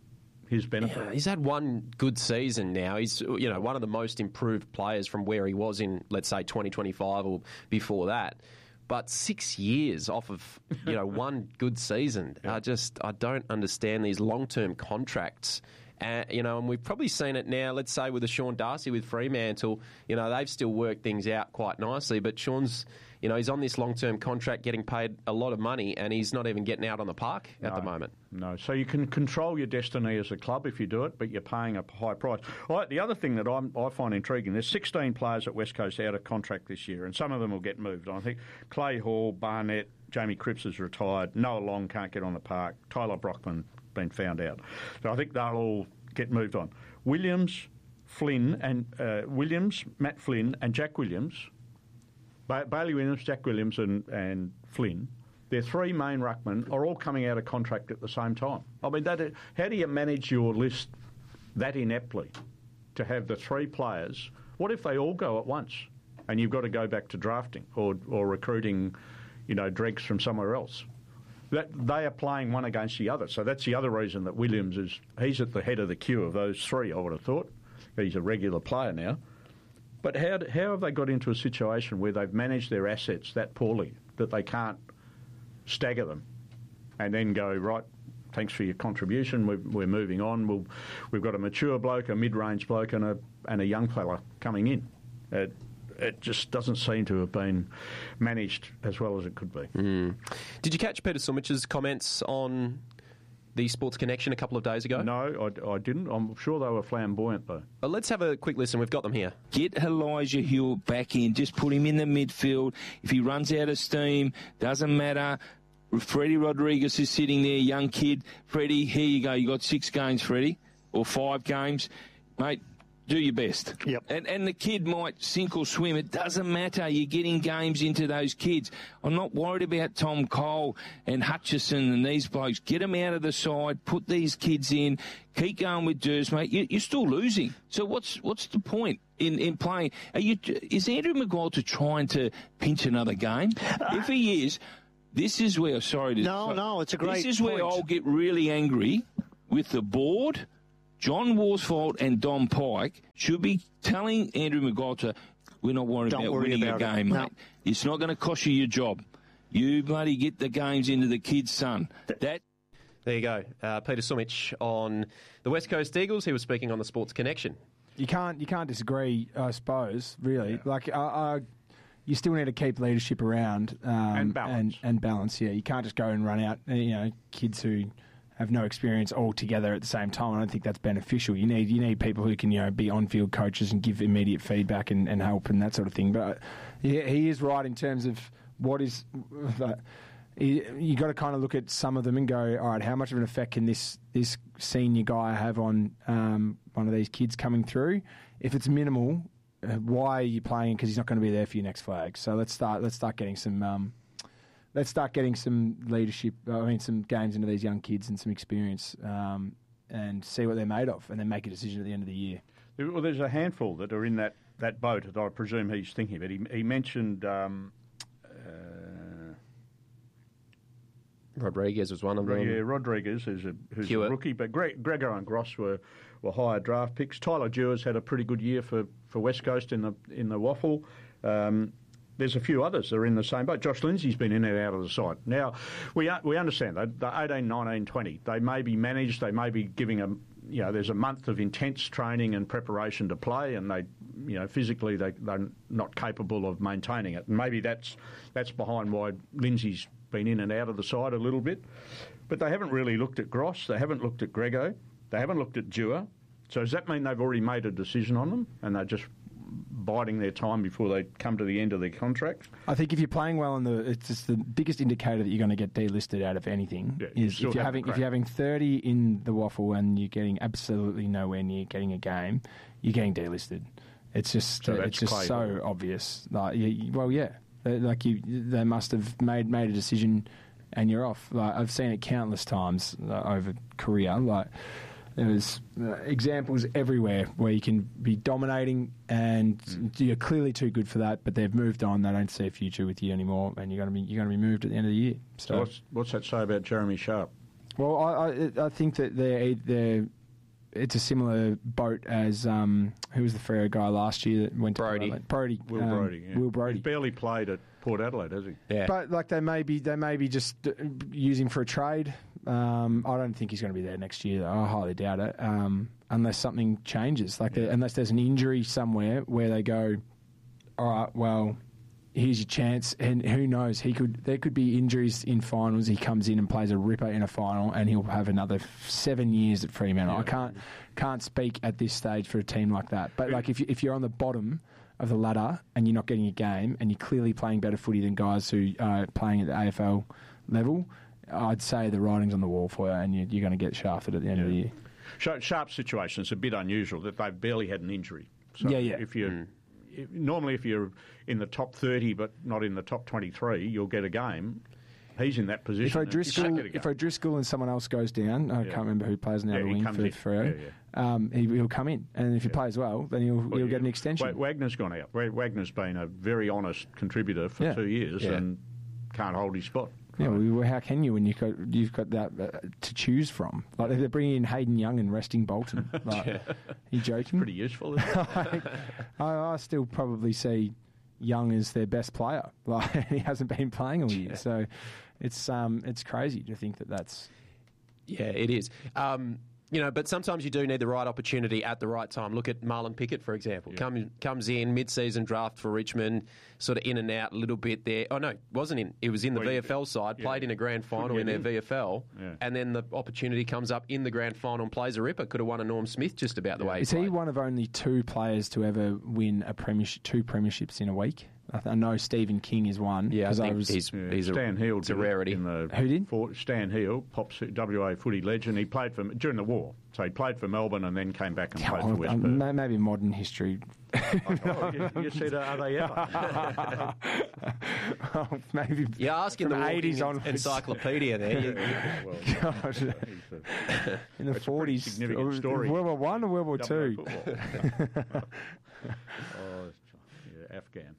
his benefit. Yeah, he's had one good season now. He's, you know, one of the most improved players from where he was in, let's say, twenty twenty-five or before that. But six years off of, you know, one good season. Yeah. I just, I don't understand these long-term contracts. Uh, you know, and we've probably seen it now, let's say, with the Sean Darcy with Fremantle. You know, they've still worked things out quite nicely, but Sean's, you know, he's on this long-term contract getting paid a lot of money, and he's not even getting out on the park no, at the moment. No, so you can control your destiny as a club if you do it, but you're paying a high price. All right, the other thing that I'm, I find intriguing, there's sixteen players at West Coast out of contract this year, and some of them will get moved. I think Clay Hall, Barnett, Jamie Cripps is retired, Noah Long can't get on the park, Tyler Brockman been found out. So I think they'll all get moved on. Williams, Flynn, and uh, Williams, Matt Flynn, and Jack Williams, ba- Bailey Williams, Jack Williams, and, and Flynn, their three main ruckmen are all coming out of contract at the same time. I mean, that, how do you manage your list that ineptly to have the three players? What if they all go at once and you've got to go back to drafting or, or recruiting, you know, dregs from somewhere else? That they are playing one against the other. So that's the other reason that Williams is, he's at the head of the queue of those three, I would have thought. He's a regular player now. But how, how have they got into a situation where they've managed their assets that poorly that they can't stagger them and then go, right, thanks for your contribution, we're, we're moving on. We'll, we've got a mature bloke, a mid-range bloke and a, and a young fella coming in. It, It just doesn't seem to have been managed as well as it could be. Mm. Did you catch Peter Sumich's comments on the Sports Connection a couple of days ago? No, I, I didn't. I'm sure they were flamboyant, though. Well, let's have a quick listen. We've got them here. Get Elijah Hill back in. Just put him in the midfield. If he runs out of steam, doesn't matter. Freddie Rodriguez is sitting there, young kid. Freddie, here you go. You got six games, Freddie, or five games. Mate, do your best. Yep. And, and the kid might sink or swim. It doesn't matter. You're getting games into those kids. I'm not worried about Tom Cole and Hutchison and these blokes. Get them out of the side. Put these kids in. Keep going with Durs, mate. You, you're still losing. So what's what's the point in, in playing? Are you, is Andrew McGuire trying to pinch another game? Uh, if he is, this is where, sorry to... No, sorry, no, it's a great This is point. where I'll get really angry with the board. John Worsfold and Don Pike should be telling Andrew McGuire to, we're not worried Don't about worry winning about a game, it. mate. No. It's not going to cost you your job. You bloody get the games into the kids' son. That... There you go. Uh, Peter Sumich on the West Coast Eagles. He was speaking on the Sports Connection. You can't you can't disagree, I suppose, really. Yeah. Like, uh, uh, you still need to keep leadership around. Um, and balance. And, and balance, yeah. You can't just go and run out, you know, kids who have no experience all together at the same time. I don't think that's beneficial. You need you need people who can, you know, be on-field coaches and give immediate feedback and, and help and that sort of thing. But uh, yeah, he is right in terms of what is... Uh, you, you got to kind of look at some of them and go, all right, how much of an effect can this this senior guy have on um, one of these kids coming through? If it's minimal, uh, why are you playing? Because he's not going to be there for your next flag. So let's start let's start getting some um, let's start getting some leadership. I mean, some games into these young kids and some experience, um, and see what they're made of, and then make a decision at the end of the year. Well, there's a handful that are in that, that boat that I presume he's thinking of. He, he mentioned. Um, Rodriguez was one of them. Yeah, Rodriguez, who's a, who's a rookie. But Greg, Gregor and Gross were, were higher draft picks. Tyler Dewars had a pretty good year for, for West Coast in the in the waffle. Um, there's a few others that are in the same boat. Josh Lindsay's been in and out of the side. Now, we we understand that the eighteen, nineteen, twenty, they may be managed, they may be giving a, you know, there's a month of intense training and preparation to play, and they, you know, physically they, they're not capable of maintaining it. And maybe that's that's behind why Lindsay's been in and out of the side a little bit. But they haven't really looked at Gross, they haven't looked at Grego, they haven't looked at Dewar. So does that mean they've already made a decision on them and they're just biding their time before they come to the end of their contract? I think if you're playing well in the, it's just the biggest indicator that you're going to get delisted out of anything yeah, is you if you're having if you're having thirty in the waffle and you're getting absolutely nowhere near getting a game, you're getting delisted. It's just so uh, it's just so or... obvious. Like, you, well, yeah, like you, they must have made made a decision, and you're off. Like, I've seen it countless times uh, over career. Like, there's uh, examples everywhere where you can be dominating and mm. you're clearly too good for that, but they've moved on. They don't see a future with you anymore, and you're going to be you're going to be moved at the end of the year. So, so what's what's that say about Jeremy Sharp? Well, I I, I think that they're they're it's a similar boat as um, who was the Freo guy last year that went Brody. to Brody. Will um, Brody. Yeah. Will Brody. He's barely played at Port Adelaide, has he? Yeah. But like they may be they may be just using for a trade. Um, I don't think he's going to be there next year. I highly doubt it. Um, unless something changes, like yeah. unless there's an injury somewhere where they go, all right, well, here's your chance, and who knows? He could. There could be injuries in finals. He comes in and plays a ripper in a final, and he'll have another seven years at Fremantle. Yeah. I can't can't speak at this stage for a team like that. But like if you, if you're on the bottom of the ladder and you're not getting a game, and you're clearly playing better footy than guys who are playing at the A F L level, I'd say the writing's on the wall for you, and you, you're going to get shafted at the end yeah. of the year. Sharp's situation is a bit unusual that they've barely had an injury. So yeah, yeah. If you mm. if, normally if you're in the top thirty but not in the top twenty-three, you'll get a game. He's in that position. If O'Driscoll, if O'Driscoll and someone else goes down, I yeah. can't remember who plays now yeah, the wing for Freo. Yeah, yeah. um, he, he'll come in, and if he yeah. plays well, then he'll well, he'll get an extension. Wagner's gone out. Wagner's been a very honest contributor for yeah. two years yeah. and can't hold his spot. Yeah, well, how can you when you've got, you've got that uh, to choose from? Like they're bringing in Hayden Young and resting Bolton. Like, yeah. Are you joking? Pretty useful. Isn't it? I, I still probably see Young as their best player. Like he hasn't been playing all year, yeah. so it's um it's crazy to think that that's. Yeah, it is. Um, You know, but sometimes you do need the right opportunity at the right time. Look at Marlon Pickett, for example. Yeah. Come, comes in, mid-season draft for Richmond, sort of in and out a little bit there. Oh, no, wasn't in. It was in the well, V F L side, yeah. played in a grand final in their in. V F L, yeah. and then the opportunity comes up in the grand final and plays a ripper. Could have won a Norm Smith just about the way he Is played. he one of only two players to ever win a premiership, two premierships in a week? I, th- I know Stephen King is one. Yeah, I think I was, he's, yeah, he's Stan a, Hill it's a rarity. In the Who did? For, Stan Hill, Pops W A footy legend. He played for during the war, so he played for Melbourne and then came back and oh, played for West um, Perth. Maybe modern history. oh, you, you said, uh, are they ever? oh, maybe. You're asking the eighties on encyclopedia there. You, well, God. In the forties, significant story. World War One or World War Two? oh, yeah, Afghan.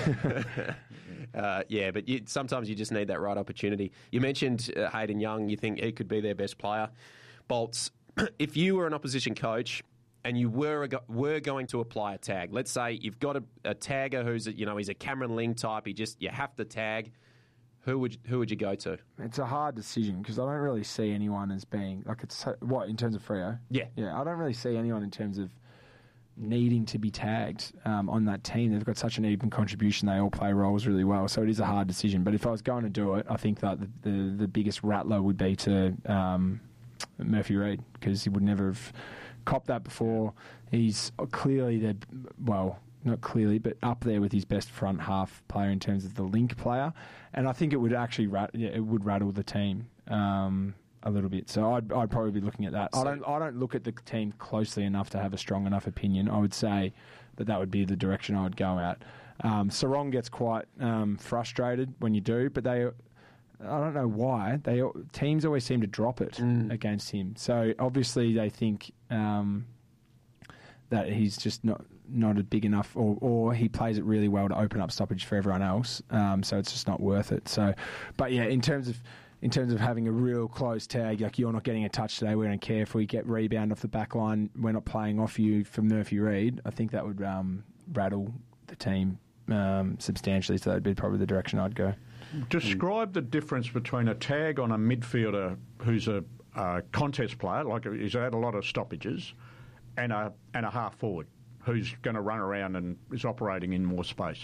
uh, yeah, but you, sometimes you just need that right opportunity. You mentioned uh, Hayden Young. You think he could be their best player. Bolts, if you were an opposition coach and you were a, were going to apply a tag, let's say you've got a, a tagger who's a, you know he's a Cameron Ling type. He just you have to tag. Who would who would you go to? It's a hard decision because I don't really see anyone as being like it's what in terms of Freo. Yeah, yeah. I don't really see anyone in terms of needing to be tagged um, on that team. They've got such an even contribution. They all play roles really well, so it is a hard decision. But if I was going to do it, I think that the the, the biggest rattler would be to um, Murphy Reid because he would never have copped that before. He's clearly the well. Not clearly, but up there with his best front half player in terms of the link player, and I think it would actually rat- yeah, it would rattle the team um, a little bit. So I'd I'd probably be looking at that. So I don't I don't look at the team closely enough to have a strong enough opinion. I would say that that would be the direction I would go at. Um, Sarong gets quite um, frustrated when you do, but they. I don't know why they teams always seem to drop it mm. against him. So obviously they think um, that he's just not. not a big enough, or, or he plays it really well to open up stoppage for everyone else. Um, so it's just not worth it. So, but yeah, in terms of in terms of having a real close tag, like you're not getting a touch today, we don't care if we get rebound off the back line. We're not playing off you for Murphy Reid. I think that would um, rattle the team um, substantially. So that'd be probably the direction I'd go. Describe the difference between a tag on a midfielder who's a uh, contest player, like he's had a lot of stoppages, and a and a half forward who's going to run around and is operating in more space?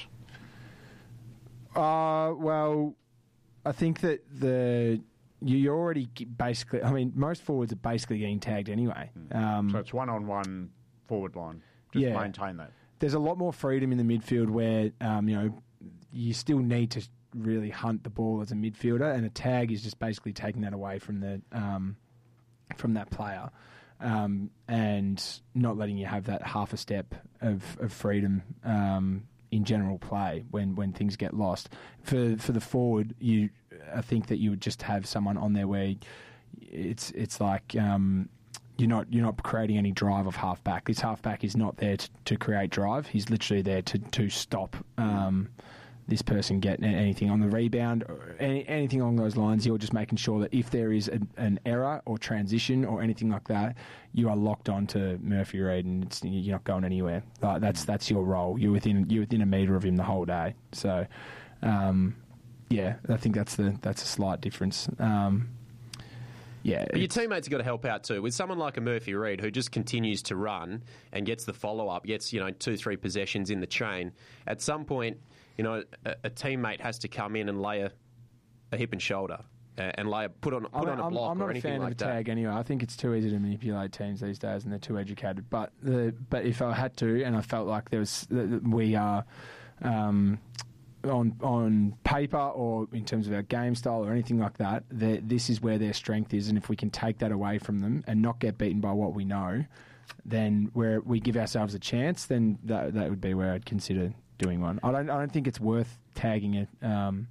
Uh, well, I think that the you already basically. I mean, most forwards are basically getting tagged anyway. Mm. Um, so it's one-on-one forward line. Just yeah, maintain that. There's a lot more freedom in the midfield where um, you know you still need to really hunt the ball as a midfielder, and a tag is just basically taking that away from the um, from that player. Um, and not letting you have that half a step of, of freedom um, in general play when, when things get lost. For for the forward, you I think that you would just have someone on there where it's it's like um, you're not you're not creating any drive of halfback. This halfback is not there to, to create drive. He's literally there to to stop. Um, this person get anything on the rebound, or any, anything along those lines. You're just making sure that if there is a, an error or transition or anything like that, you are locked on to Murphy Reid and it's, you're not going anywhere. Like that's that's your role. You're within you're within a metre of him the whole day. So, um, yeah, I think that's the that's a slight difference. Um, yeah, but your teammates have got to help out too. With someone like a Murphy Reid who just continues to run and gets the follow up, gets you know two three possessions in the chain. At some point, you know, a, a teammate has to come in and lay a, a hip and shoulder uh, and lay a, put on put on a block I'm not or anything a fan like of a that. tag anyway. I think it's too easy to manipulate teams these days, and they're too educated. But the but if I had to, and I felt like there was we are um, on on paper or in terms of our game style or anything like that, this is where their strength is, and if we can take that away from them and not get beaten by what we know, then where we give ourselves a chance, then that that would be where I'd consider doing one. I don't. I don't think it's worth tagging a um,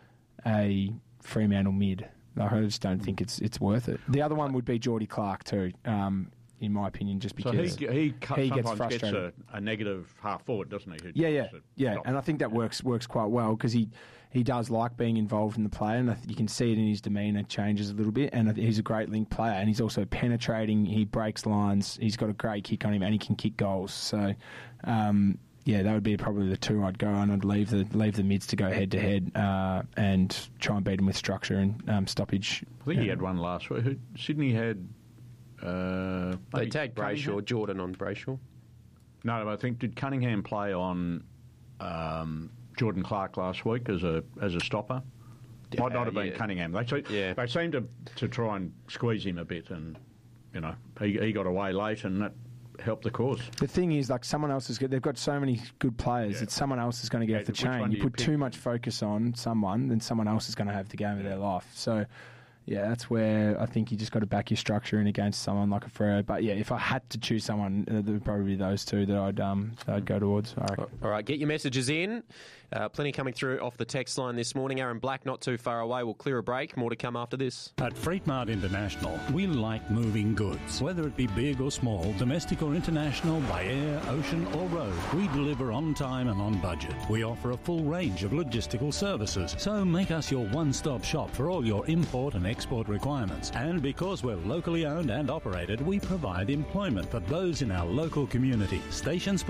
a Fremantle mid. I just don't think it's it's worth it. The other one would be Geordie Clark too, um, in my opinion, just because so he, he, he gets sometimes frustrated. Gets a, a negative half forward, doesn't he? Who Yeah, yeah, yeah. stop. And I think that works works quite well because he, he does like being involved in the play, and I th- you can see it in his demeanour changes a little bit. And I th- he's a great link player, and he's also penetrating. He breaks lines. He's got a great kick on him, and he can kick goals. So. Um, Yeah, that would be probably the two I'd go, and I'd leave the leave the mids to go head to head and try and beat them with structure and um, stoppage. I think yeah. he had one last week. Who, Sydney had Uh, They maybe tagged Cunningham? Brayshaw, Jordan on Brayshaw. No, I think did Cunningham play on um, Jordan Clark last week as a as a stopper? Yeah, Might not have been yeah. Cunningham. They se- Yeah. they seemed to to try and squeeze him a bit, and you know he he got away late, and that helped the cause. The thing is, like, someone else is good. They've got so many good players Yeah. that someone else is going to get Yeah, off the which chain. one You do you put pick? too much focus on someone, then someone else is going to have the game of their life. So, yeah, that's where I think you just got to back your structure in against someone like a Freo. But yeah, if I had to choose someone, uh, there would probably be those two that I'd um that I'd go towards. I reckon. All right, get your messages in. Uh, plenty coming through off the text line this morning. Aaron Black not too far away. We'll clear a break. More to come after this. At Freight Mart International, we like moving goods. Whether it be big or small, domestic or international, by air, ocean or road, we deliver on time and on budget. We offer a full range of logistical services, so make us your one-stop shop for all your import and export requirements. And because we're locally owned and operated, we provide employment for those in our local community. Station